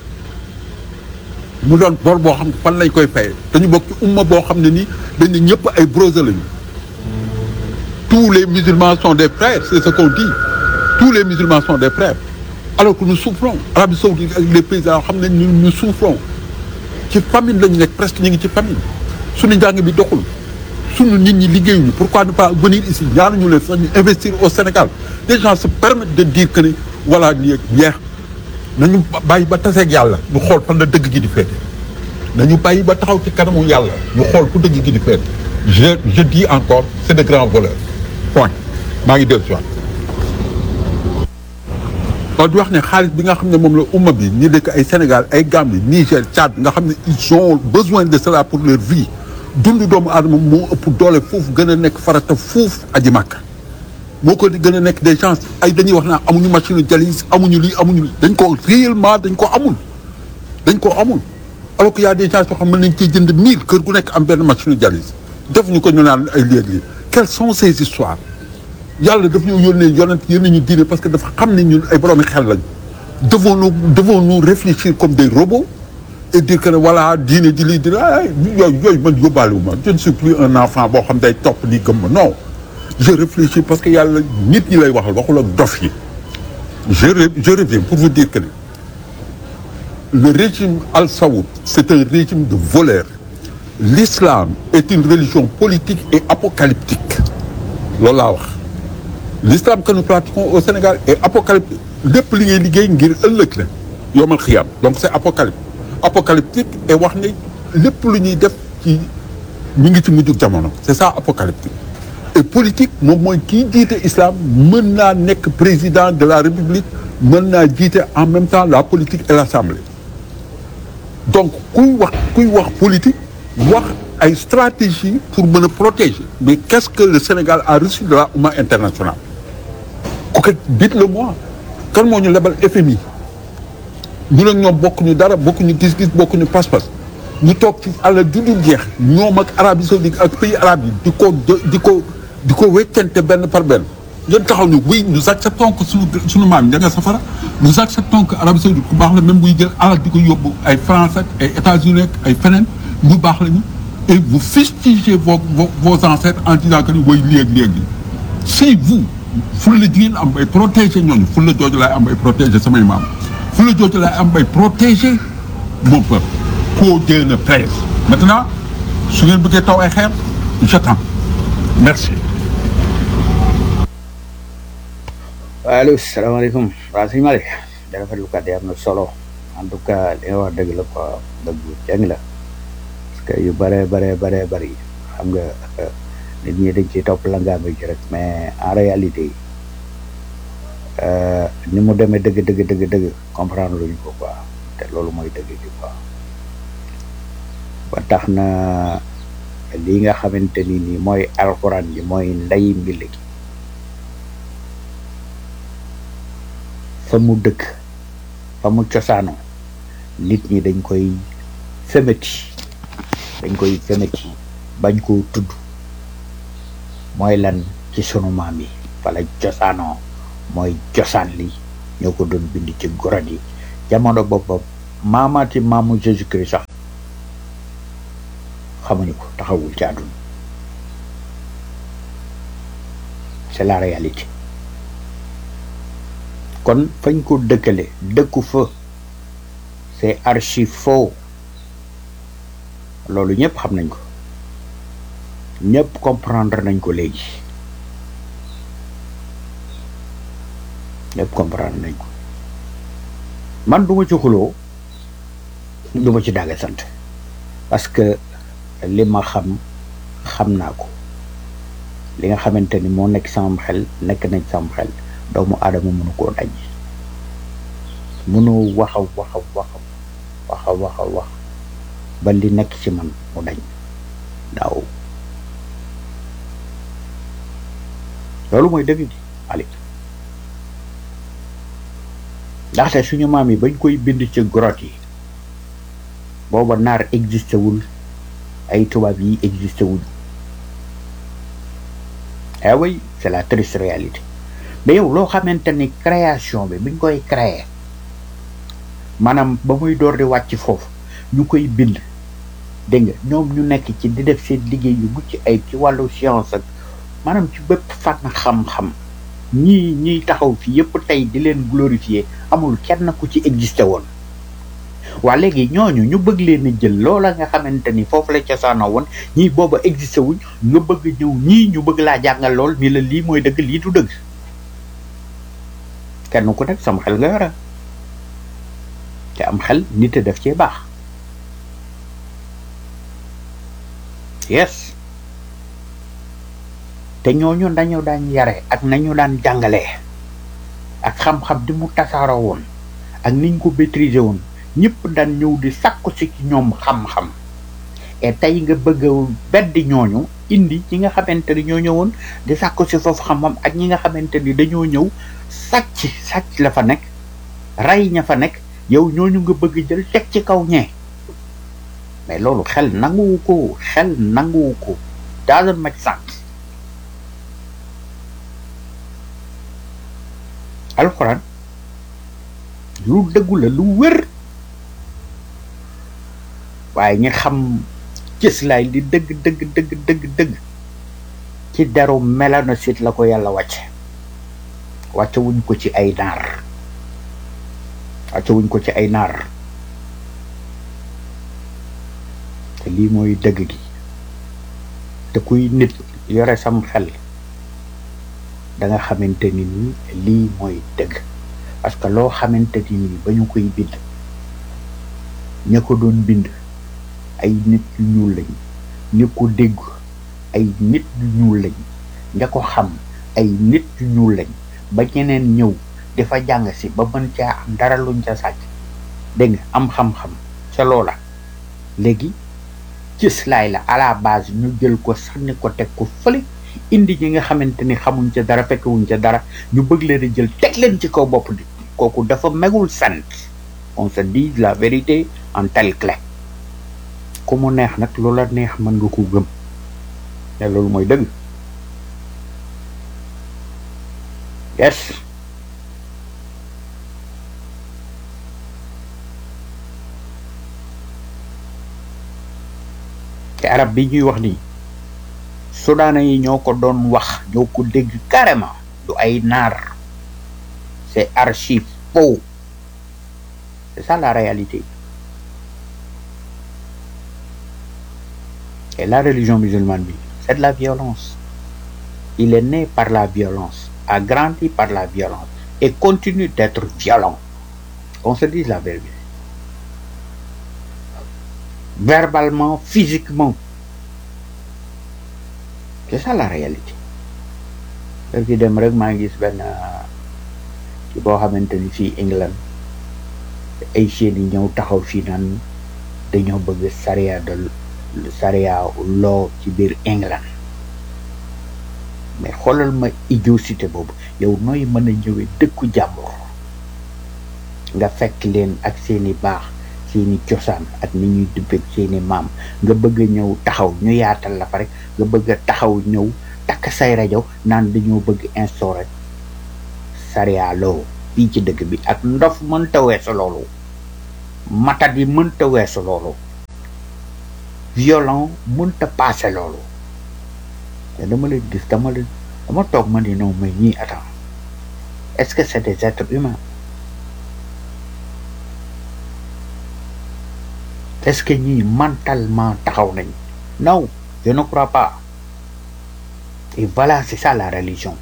mu doon bor boo xam ne fan lañ koy fayee dañu bokk ci umma boo xam ne nii dañ ne ñëpp ay brosé lañu tous les musulmans sont des frères c'est ce qu'on dit tous les musulmans sont des frères alors que nous souffrons Arabie Saoudite ak les pays yoo xam ne ñun nous souffrons ci famine lañu nekk presque ñu ngi ci famine suñu njàng bi doxul suñu nit ñi liggéeyuñu pourquoi ne pas venir ici ñaanuñu leen sax ñu investir au Sénégal des gens se permettent de dire que ne voilà lii ak yeex nañu bàyyi ba taseeg yàlla ñu xool fan la dëgg gi di féete nañu bàyyi ba taxaw ci kanamu yàlla ñu xool fu dëgg gi di féete je je dis encore c'est de grands voleurs point maa ngi dellu si waat kon di wax ne xaalis bi nga xam ne moom la umma bi ñi dëkk ay Sénégal ay Gambie Niger Tchad nga xam ne ils ont besoin de cela pour leur vie dundu doomu aadama moo ëpp doole foofu gën a nekk farata foofu aji màkk moo ko gën a nekk des gens ay dañuy wax naa amuñu machine dialyse amuñu lii amuñu lii dañ ko réellement dañ ko amul dañ ko amul alors que y a des gens yoo xam mën nañ ciy jënd mille kër gu nekk am benn machine dialyse defuñu ko ñu naan ay lii ak lii quelles sont ces histoires yàlla daf ñu yónnee yonent yónnee ñu diine parce que dafa xam ne ñun ay boroomi xel lañ devons nous devons nous réfléchir comme des robots et dire que ne voilà diine di lii di la yooyu yooyu man yóbbaale wu ma je ne suis plus un enfant boo xam day topp lii gëm ma non je réfléchis parce que yàlla nit ñi lay waxal waxul ak dof yi je je reviens pour vous dire que ne le régime Al Saoud c'est un régime de voleurs l'islam est une religion politique et apocalyptique loolu laa wax l'islam que nous pratiquons au Sénégal est apocalyptique lépp li ngay liggéey ngir ëllëg la yawmal xiyaam donc c'est apocalyptique apocalyptique et wax ne lépp lu ñuy def ci ñu ngi ci mujjug jamono c'est ça apocalyptique et politique moom mooy kii jiite islam mën naa nekk président de la république mën naa jiite en même temps la politique et l'assemblée donc kuy wax kuy wax politique wax ay stratégie pour mën a protéger mais qu'est-ce que le Sénégal a reçu de la oumma internationale ku ko dites-le moi kan moo ñu lebal F M I ñu ne ñoom bokkuñu dara bokkuñu gis-gis bokkuñu pas-pas ñu toog ci àll du dul jeex ñoom ak Arabie Saoudite ak pays arabes yi di ko di ko di ko weccante benn par benn ngeen taxaw ni oui nous acceptons que suñu suñu maam ña nga safara nous acceptons que Arabie Saoudite ku baax la même buy jël alal di ko yóbbu ay France ak ay États-Unis ak ay feneen ñu baax lañu et vous fustigez vos vos vos ancêtres en disant que ni woy léegi léegi si vous ful la jigéen am bay protéger ñooñu ful la jooju laay am bay protéger samay maam ful la jooju laay am bay protéger mon peuple koo Dieu ne plaise maintenant su ngeen bëggee taw ay xeer j'attends merci. allo salaamaaleykum waaw sëñ Malick da rafetlu kàddu yi am na solo en tout cas li nga wax dëgg la quoi dëgg jàng la parce que yu bare bare bare bari xam nga nit ñi dañ ciy topp langaam ci rek mais en réalité ni mu demee dëgg dëgg dëgg dëgg comprendre luñu ko quoi te loolu mooy dëgg gi quoi ba tax na lii nga xamante ni nii mooy alxuraan ji mooy ndey mbill gi fa mu dëkk fa mu cosaanoo nit ñi dañ koy femeti dañ koy femeti bañ koo tudd mooy lan ci sunu maam yi fa la cosaanoo mooy cosaan li ñoo ko doon bind ci gorod yi jamono boppam maamaati maamu Jésus Christ sax xamuñu ko taxawul ci àdduna c'est la réalité kon fañ ko dëkkale dëkku fa c'est archi faux loolu ñëpp xam nañ ko ñëpp comprendre nañ ko léegi ñëpp comprendre nañ ko man duma ci xuloo duma ci dagga sant parce que li ma xam xam naa ko li nga xamante ni moo nekk sama xel nekk nañ sama xel doomu aadama mënu koo daj mënoo waxa waxa waxa waxa waxa wax ba li nekk ci man mu dañ daaw loolu mooy dëgg gi Ali ndaxte suñu maam yi bañ koy bind ci grotte yi booba naar existé wul ay tubaab yi existé wul eh oui c'est la triste réalité mais yow loo xamante ni création bi biñ koy créer maanaam ba muy door di wàcc foofu ñu koy bind dégg nga ñoom ñu nekk ci di def seen liggéey yu mucc ay ci wàllu science ak maanaam ci bépp fànn xam-xam ñii ñiy taxaw fi yëpp tey di leen glorifier amul kenn ku ci existé woon waa léegi ñooñu ñu bëgg leen a jël loola nga xamante ni foofu la cosaanoo woon ñii booba existé wuñ nga bëgg ñëw ñii ñu bëgg laa jàngal lool ni la lii mooy dëgg lii du dëgg kenn ku nekk sama xel nga yore te am xel nit a def cee baax yes te ñooñu dañu daan yare ak nañu daan jàngalee ak xam-xam di mu tasaaroo woon ak niñ ko maîtriser woon ñëpp daan ñëw di sàkku si ci ñoom xam-xam et tey nga bëgg a beddi ñooñu indi ñi nga xamante ni ñoo ñëwoon di sàkku si foofu xam-xam ak ñi nga xamante ni dañoo ñëw sàcc sàcc la fa nekk rey ña fa nekk yow ñooñu nga bëgg jël teg ci kaw ñee mais loolu xel nanguwu ko xel nanguwu ko doesn't make sense alxuraan lu dëggu la lu wér waaye ñi xam cëslaay li dëgg dëgg dëgg dëgg dëgg ci deru mélanocite la ko yàlla wàcce wàcce wuñ ko ci ay naar wàcce wuñ ko ci ay naar te lii mooy dëgg gi te kuy nit yore sam xel da nga xamante ni ni lii mooy dëgg parce que loo xamante ni ni ba ñu koy bind ña ko doon bind ay nit yu ñuul lañ ña ko dégg ay nit yu ñuul lañ ña ko xam ay nit yu ñuul lañ ba ñeneen ñëw dafa jàng si ba mën caa am dara luñ ca sàcc dégg nga am xam-xam ca loola léegi cëslaay la à la base ñu jël ko sànni ko teg ko fële indi ñi nga xamante ni xamuñ ca dara fekkewuñ ca dara ñu bëgg leen a jël teg leen ci kaw bopp di kooku dafa megul sant on se dit la vérité en telle clé ku mu neex nag lu la neex mën nga ko gëm te loolu mooy dëgg yes te arab bi ñuy wax nii soudanais yi ñoo ko doon wax ñoo ko dégg carrément du ay naar c'est archi faux c'est ça la réalité et la religion musulmane bi c'est de la violence il est né par la violence a grandi par la violence et continue d'être violent qu'on se dise la vérité verbalement physiquement c'est ça la réalité daf ci dem rek maa ngi gis benn ci boo xamante ni fii England ay jeunes yi ñëw taxaw fii naan dañoo bëgg charia de charia law ci biir England mais xoolal ma idiotie boobu yow nooy mën a ñëwee dëkku jàmbur nga fekk leen ak seeni baax seeni cosaan ak ni ñuy dubbeeg seeni maam nga bëgg a ñëw taxaw ñu yaatal la fa rek nga bëgg a taxaw ñëw takk say rajo naan dañoo bëgg instaurer sariya loo fii ci dëkk bi ak ndof mënta weesu loolu matat yi mënta weesu loolu violent mënta passé loolu te dama leen gis dama leen dama toog ma ni non mais ñii attends est-ce que c'est des êtres humains est-ce que ñii mentalement taxaw nañ non je ne crois pas et voilà c'est ça la religion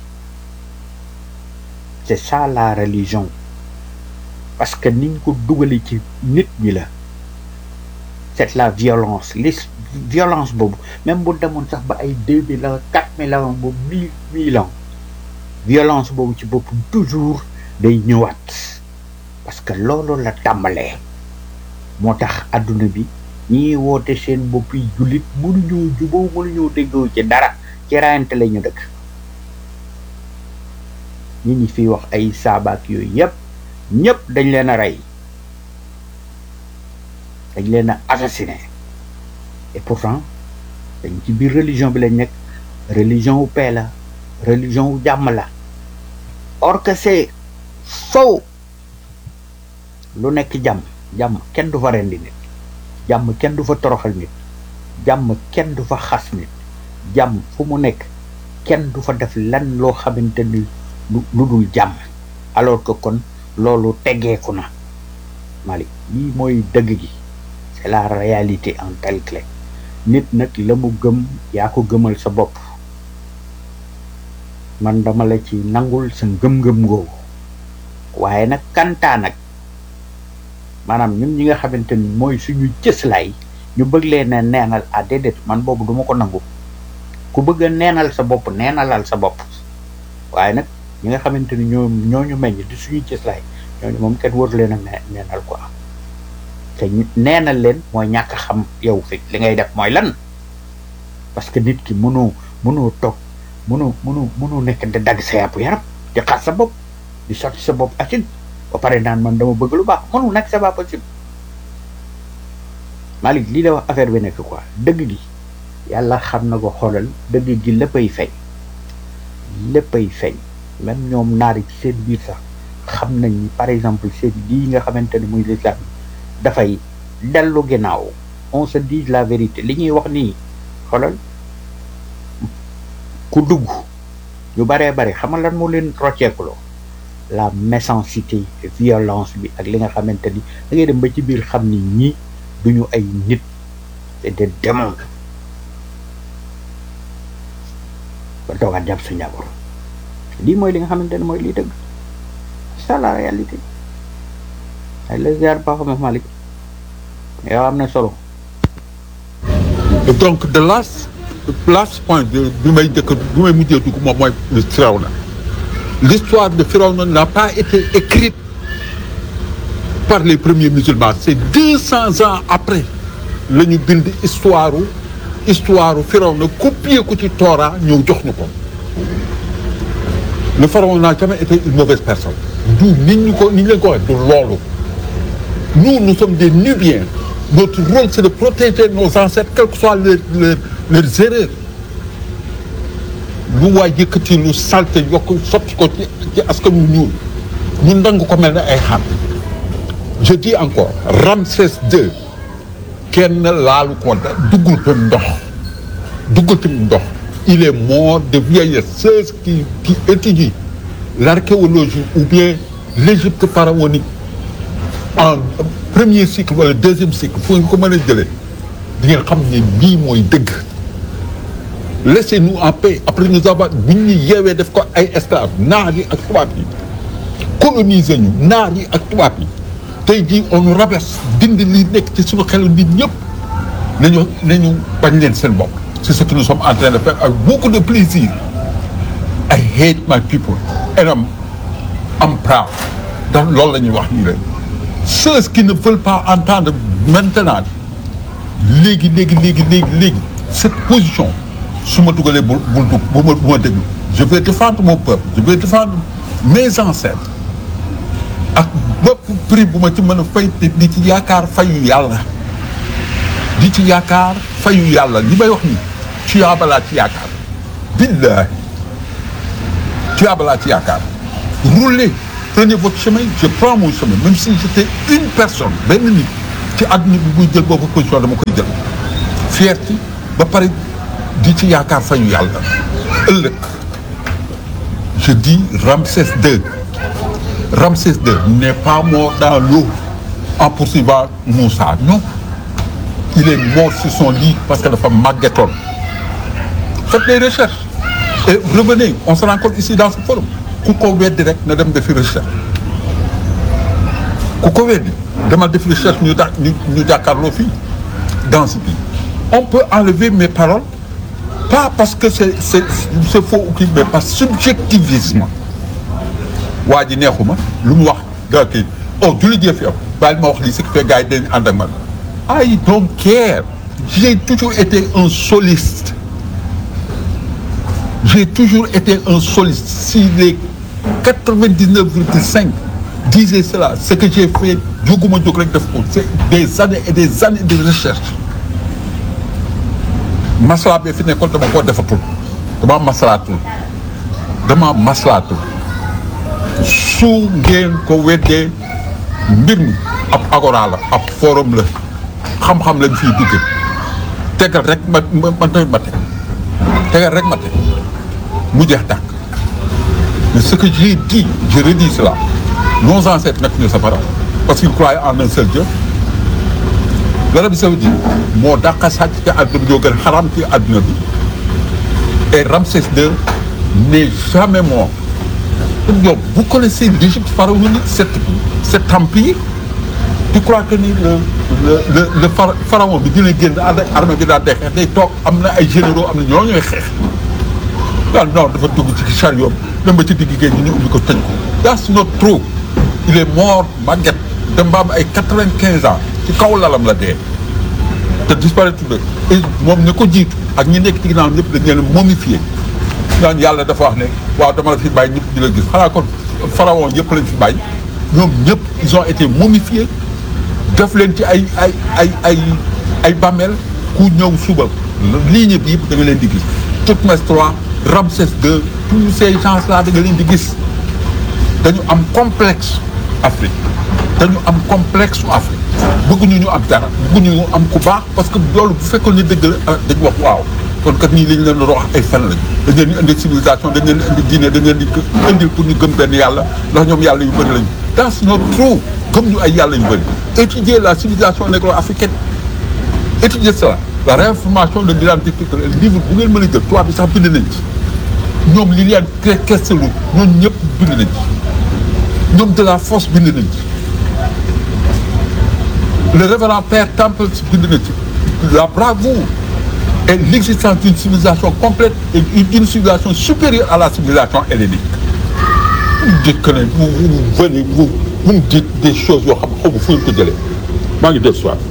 c'est ça la religion parce que niñ ko dugali ci nit ñi la c'est la violence li violence boobu même bu demoon sax ba ay deux mille ans quatre mille ans boobu mille mille ans violence boobu ci boppam toujours day ñëwaat parce que loolu la tàmbalee moo tax adduna bi ñi woote seen bopp yi jullit mënuñoo juboo mënuñoo déggoo ci dara ci rayante la ñu dëkk ñi ñi fiy wax ay saabaak yooyu yëpp ñëpp dañ leen a rey dañ leen a assassiné et pourtant dañ ci biir religion bi lañ nekk religion wu paix la religion wu jàmm la or que c'est faux lu nekk jàmm jàmm kenn du fa rendi nit jàmm kenn du fa toroxal nit jàmm kenn du fa xas nit jàmm fu mu nekk kenn du fa def lan loo xamante ni lu dul jàmm alors que kon loolu teggeeku na Malick lii mooy dëgg gi c'est la réalité en telle clé nit nag la mu gëm yaa ko gëmal sa bopp man dama la ci nangul sa ngëm-ngëm ngoogu waaye nag kantaa nag maanaam ñun ñi nga xamante ni mooy suñu cëslaay ñu bëgg leen a neenal à déedéet man boobu duma ko nangu ku bëgg a neenal sa bopp neenalal sa bopp waaye nag ñi nga xamante ni ñoo ñooñu meññ di suñu cëslaay ñooñu moom kenn waru leen a neenal quoi te neenal leen mooy ñàkk a xam yow fi li ngay def mooy lan parce que nit ki mënoo mënoo toog mënoo mënoo mënoo nekk di dagg sa yàpp yaram di xas sa bopp di sotti sa bopp acide ba pare naan man dama bëgg lu baax mënu nekk c'est pas possible Malick lii la wax affaire bi nekk quoi dëgg gi yàlla xam na ko xoolal dëgg gi léppay feeñ léppay feeñ même ñoom naar yi ci seen biir sax xam nañ ni par exemple seen lii nga xamante ne muy l'islam dafay dellu ginnaaw on se dit la vérité li ñuy wax nii xoolal ku dugg ñu baree bari xamal lan moo leen rocceekuloo la méchanceté violence bi ak li nga xamante ni da ngay dem ba ci biir xam ni ñii duñu ay nit c'est des démons ba toogaat jàpp sa njaboot lii mooy li nga xamante ne mooy lii dëgg c'est la réalité ay la ziar baaxama Malick yow am na solo donc de last last point bi may njëkk bi may mujjee dugg moom mooy Firawna l'histoire de Firawna n'a pas été écrite par les premiers musulmans c'est deux cents ans après la ñu bind histoire histoire Firawna copier ko ci Torah ñëw jox ñu ko le pharaon n'a jamais été une mauvaise personne du nit ñu ko ni ñu leen ko waxee du loolu nous nous sommes des Nubiens notre rôle c'est de protéger nos ancêtres quelles que soient leurs leurs leurs erreurs lu waay yëkkati lu salte yokk sotti ko ci ci askan wu ñuul ñu nangu ko mel ne ay xam je dis encore Ramsès deux kenn laalu ko duggul fi mu ndox duggul fi mu ndox il est mort de vieillesse ceux qui qui étudient l'archéologie ou bien l'Égypte pharaonique en premier cycle wala deuxième cycle fu nga ko mën a jëlee di ngeen xam ne lii mooy dëgg laissez-nous en paix après nous avoir bu ñu yeewee def ko ay esclaves naar yi ak tubaab yi coloniser ñu naar yi ak tubaab yi tey jii on nous rabaisse dindi li nekk ci suñu xelu nit ñëpp nañu nañu bañ leen seen bopp c'est ce que nous sommes en train de faire avec beaucoup de plaisir. I hate my people and I'm I'm proud donc loolu la ñuy wax nii rek ceux qui ne veulent pas entendre maintenant léegi léegi léegi léegi léegi cette position su ma dugalee bul bul dugg bu ma bu ma déglu je vais défendre mon peuple je vais défendre mes ancêtres ak bépp prix bu ma ci mën a fay te di ci yaakaar fayu yàlla di ci yaakaar fayu yàlla li may wax ni tuyaaba laa ci yaakaar billahi tuyaaba laa ci yaakaar roulez prenez votre chemin je prends mon chemin même si j'étais une personne benn nit ci àdduna bi buy jël boobu position dama koy jël fierté ba pare di ci yaakaar fayu yàlla ëllëg je dis Ramsès deux Ramsès deux n'est pas mort dans l'eau en poursuivant Moussa non il est mort sur son lit parce que dafa màggetoon faites des recherches et revenez on se rencontre ici dans ce forum ku ko weddi rek na dem defi recherche ku ko weddi demal defi recherche ñu da ñu ñu jàkkaarloo fii dans ce pays on peut enlever mes paroles pas parce que c'est c'est c'est faux ou mais par subjectivisme waa ji neexuma lu mu wax gaa kii oh julli jee fi am bàyyi ma wax lii ce qui fait gars yi dañu ànd ak man I don't care j'ai toujours été un soliste j'ai toujours été un soliste si les quatre-vingt-dix-neuf virgule cinq disaient cela ce que j'ai fait jóguma jóg rek def ko c'est des années et des années de recherche maslaa bi fi nekkoon dama koo defatul dama maslaatul dama maslaatul su ngeen ko weddee mbir mi ab agora la ab forum la xam-xam lañ fiy dugge tegal rek ma ma ma ma teg tegal rek ma teg mu jeex tàkk mais ce que j'ai dit je redis cela nos ancêtres nekk ñu safara parce qu'ils croyaient en un seul Dieu l'Arabie saoudite moo dàqa sàcc ci àdduna bi ñoo gën xaram ci àdduna bi et Ramsès deux n'est jamais mort. Donc, vous connaissez l'Égypte pharaonique, cet, cet empire. Tu crois que ni le le le, le pharaon bi dina génn ànd ak armée bi daal day xeex day toog am na ay généraux am na ñoo ñooy xeex daal non dafa dugg ci chariot dem ba ci digg géej gi ñu ubbi ko tëj ko. That's not true. Il est mort màgget dem ba am ay quatre-vingt-quinze ans ci kaw lalam la dee te disparaître de et moom ñu ko jiitu ak ñi nekk ci ginnaaw ñëpp dañ leen momifié. daan yàlla dafa wax ne waaw dama la fi bàyyi ñëpp di la gis xanaa kon pharaon yëpp lañ fi bàyyi ñoom ñëpp ils ont été momifiés def leen ci ay ay ay ay ay bàmmeel ku ñëw suba ligne bi yëpp da nga leen di gis Toutmès trois Ramsès deux tous ces gens là da nga leen di gis dañu am complexe Afrique dañu am complexe su Afrique bëgguñu ñu am dara bëgguñu ñu am ku baax parce que loolu bu fekkoon ni dëgg la dañu wax waaw kon kat ñii li ñu leen doon wax ay fen lañ dañ leen di indi civilisation dañ leen di indi diine dañ leen di indil pour ñu gëm benn yàlla ndax ñoom yàlla yu bëri lañu. that's not true gëm ñu ay yàlla yu bëri étudier la civilisation négro-africaine étudier cela la réinformation de l'identité culturelle livre bu ngeen mën a jël tubaab bi sax bind nañ ci ñoom Liliane Kesselou ñoom ñëpp bind nañ ci ñoom de la Fosse bind nañ ci le révérend père Temple bind nañ ci la bravoure et l'existence d'une civilisation complète et d'une civilisation supérieure à la civilisation hellénique. Vous dites que vous, vous venez, vous, vous me dites des choses yoo xam xaw ma fu ngeen ko jëlee maa ngi def soir.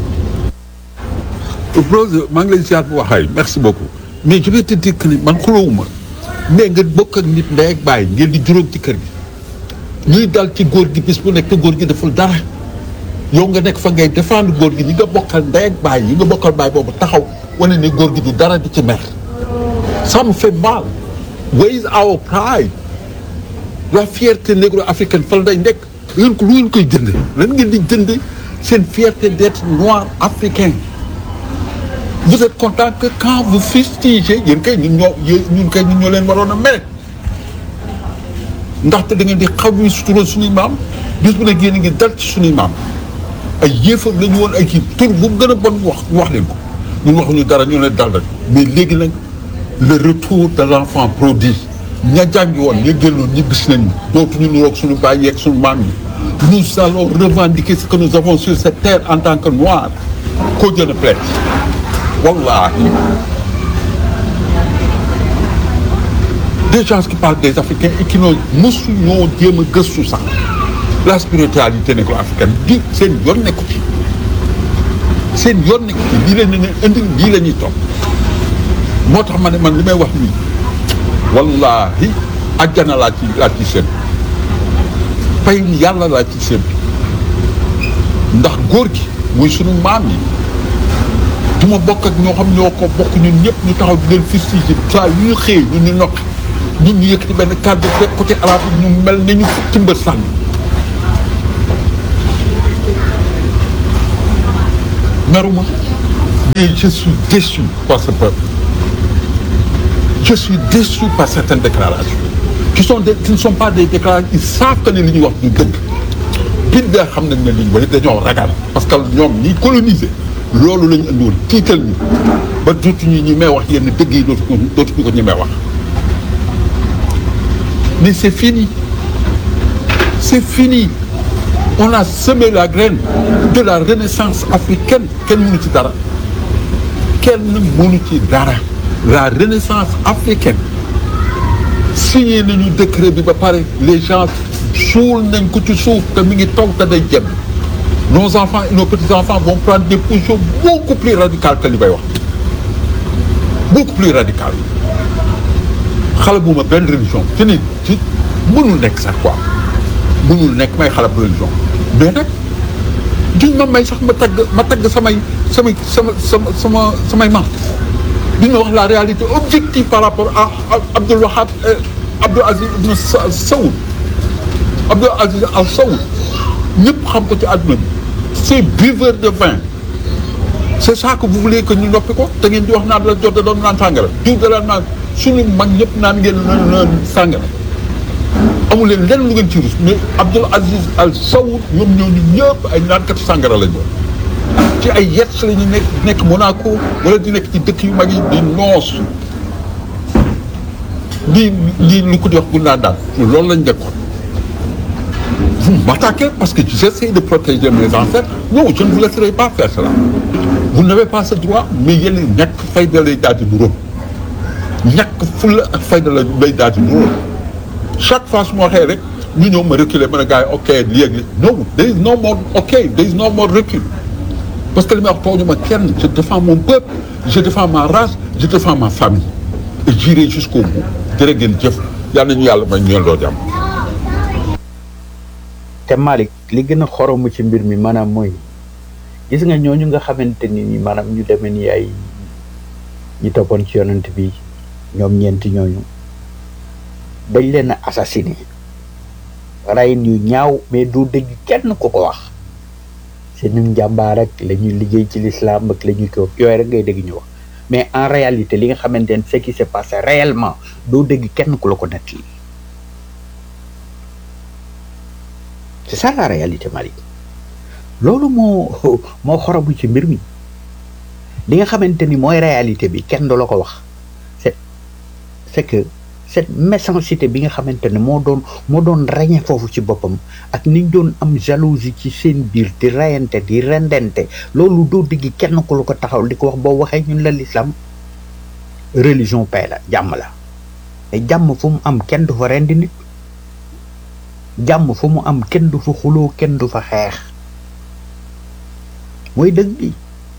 Brose maa ngi lay ziar bu waxaay merci beaucoup mais je vais te dire que ni man xulóowuma mais nga bokk ak nit ndey ak bàyyi ngeen di juróom ci kër gi ñuy dal ci góor gi bis bu nekk te góor gi deful dara yow nga nekk fa ngay défendre góor gi ñi nga bokkal ndey ak bàyyi yi nga bokkal bàyyi boobu taxaw wane ne góor gi du dara di ci mer ça me fait mal. Where is our pride? La fierté négro-africaine fan lay nekk yéen ko lu ngeen koy jënd lan ngeen di jënd seen fierté d'être noir africain. Vous êtes content que quand vous fustigez yéen kay ñun ñoo ñun kay ñun ñoo leen waroon a mere ndaxte da ngeen di xaw ñu sutura suñuy maam bis bu nekk yéen a ngi dal ci suñuy maam ay yéefar la ñu woon ay kii tur bu gën a bon wax wax leen ko ñun waxuñu dara ñu ne dal rek mais léegi nag le retour de l'enfant prodige ña jàngi woon ña génnoon ñi gis nañu dootuñu niroog suñu baay yeeg suñu maam yi nous allons revendiquer ce que nous avons sur cette terre en tant que noirs qu'au Dieu ne plaise. Wallahi. Des gens qui parlent des Africains et qui n'ont mosu ñoo jéem a gëstu sax la spiritualité négro-africaine di seen yoon nekku ci seen yoon nekku ci lii la ñu indi lii la ñuy topp moo tax ma ne man li may wax nii wallahi àjjana laa ci laa ci seen pay yàlla laa ci seen ndax góor gi muy sunu maam yi du ma bokk ak ñoo xam ñoo ko bokk ñun ñëpp ñu taxaw di leen fustigé saa yu ñu xëyee ñun ñu nokki ñun ñu yëkkati benn kàddu rek côté arabe ñu mel ne ñu fukki mbër sànni meruma mais je suis déçu par ce peuple je suis déçu par certaines déclarations qui sont des qui ne sont pas des déclarations ils savent que ne li ñuy wax du dëgg biir bee xam nañ ne li ñu wax dañoo ragal parce que ñoom ñi colonisé loolu la ñu andiwoon tiital ñu ba dootuñu ñi may wax yenn dëgg yi dootu ko dootuñu ko ñi may wax mais c'est fini c'est fini on a semé la graine de la renaissance africaine kenn mënu ci dara kenn mënu ci dara la renaissance africaine signé nañu décret bi ba pare les gens suul nañ ko ci suuf te mi ngi taw te day jëm nos enfants et nos petits-enfants vont prendre des positions beaucoup plus radicales que li bay wax beaucoup plus radicales xale bu ma benn religion ci ni ci mënul nekk sax quoi mënul nekk may xale bu religion mais nag duñ ma may sax ma tagg ma tagg samay samay sama sama sama samay maam duñ ma wax la réalité objective par rapport à Abdul Wahab Abdul Aziz ibn Saoud Abdul Aziz Al Saoud ñëpp xam ko ci àdduna bi c'est buveur de vin c'est ça que vous voulez que ñu noppi ko te ngeen di wax naan la jot da doon naan sàngara diw da daan naan suñu mag ñëpp naan ngeen naan sàngara amul leen lenn lu ngeen ci rus mais Abdul Aziz Al Saoud ñoom ñooñu ñëpp ay naankatu sàngara lañ doon ci ay yetts la ñu nekk nekk Monaco wala di nekk ci dëkk yu mag yi di noos lii lii lu ko di wax bu naan daal loolu lañ nekkoon. Vous m'attaquez parce que j'essaie de protéger mes ancêtres. Non, je ne vous laisserai pas faire cela. Vous n'avez pas ce droit, mais yéen a ñàkk fayda lay daal di nuróo ñàkk fulla ak fayda lay daal di nuróo chaque fois su ma waxee rek ñu ñëw ma reculer ma ne gars yi ok léegi non there is no more ok there is no more recul parce que li may wax tooñu ma kenn je défends mon peuple je défends ma race je défends ma famille et j'irai jusqu'au bout jërë ngeen jëf yàlla nañu yàlla may ñu loo jàmm. te Malick li gën a xoromu ci mbir mi maanaam mooy gis nga ñooñu nga xamante ni ni maanaam ñu demee ni ay ñi toppoon ci yonent bi ñoom ñeenti ñooñu dañ leen a assassiné rayin yu ñaaw mais du dégg kenn ku ko wax seen njàmbaar rek la ñuy liggéey ci l'islam ak la ñuy ko yooyu rek ngay dégg ñu wax mais en réalité li nga xamante ne ce qui s'est passé réellement doo dégg kenn ku la ko nettali. c'est ça la réalité Malick loolu moo moo xorobu ci mbir mi li nga xamante ni mooy réalité bi kenn du la ko wax c'est c'est que cette méchanceté bi nga xamante ne moo doon moo doon ràññee foofu ci boppam ak niñ doon am jalousie ci seen biir di rayante di rendente loolu doo digg kenn ku la ko taxaw di ko wax boo waxee ñun la l'islam religion paix la jàmm la te jàmm fu mu am kenn du fa rendi nit jàmm fu mu am kenn du fa xuloo kenn du fa xeex mooy dëgg bi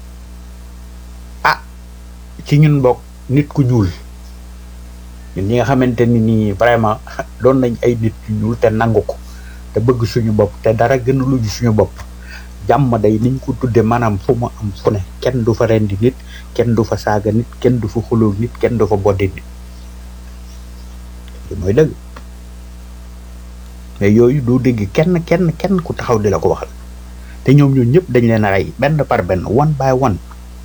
ah ci ñun bokk nit ku ñuul ñun ñi nga xamante ni nii vraiment doon nañ ay nit ku ñuul te nangu ko te bëgg suñu bopp te dara gën lu ji suñu bopp jàmm day niñ ko tudde maanaam fu mu am fu ne kenn du fa rendi nit kenn du fa saaga nit kenn du fa xuloo nit kenn du fa boddi nit li mooy dëgg mais yooyu doo dégg kenn kenn kenn ku taxaw di la ko waxal te ñoom ñoo ñëpp dañ leen a rey benn par benn one by one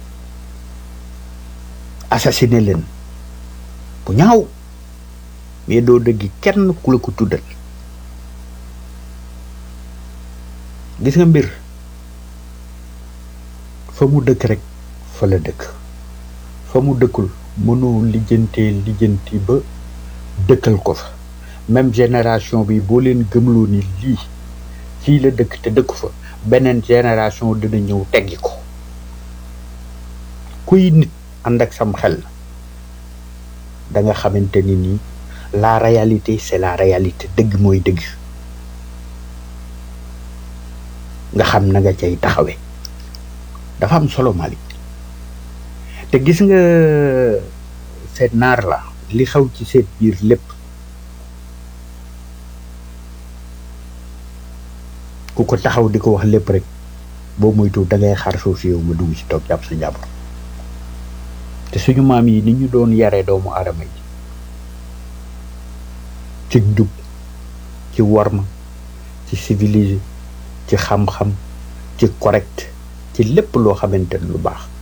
assassiné leen bu ñaaw mais doo dégg kenn ku la ko tuddal gis nga mbir fa mu dëkk rek fa la dëkk fa mu dëkkul mënoo lijjantee lijjanti ba dëkkal ko fa même génération bi boo leen gëmloo ni lii fii la dëkk te dëkku fa beneen génération dina ñëw teggi ko kuy nit ànd ak sam xel da nga xamante ni nii la réalité c'est la réalité dëgg mooy dëgg nga xam na nga cay taxawe dafa am solo Malick te gis nga seet naar la li xaw ci seet biir lépp ku ko taxaw di ko wax lépp rek boo moytu da ngay xar suuf si yow nga dugg ci toog jàpp sa njàmbur te suñu maam yi ni ñu doon yaree doomu aadama yi ci njub ci worma ci civilisé ci xam-xam ci correct ci lépp loo xamante ne lu baax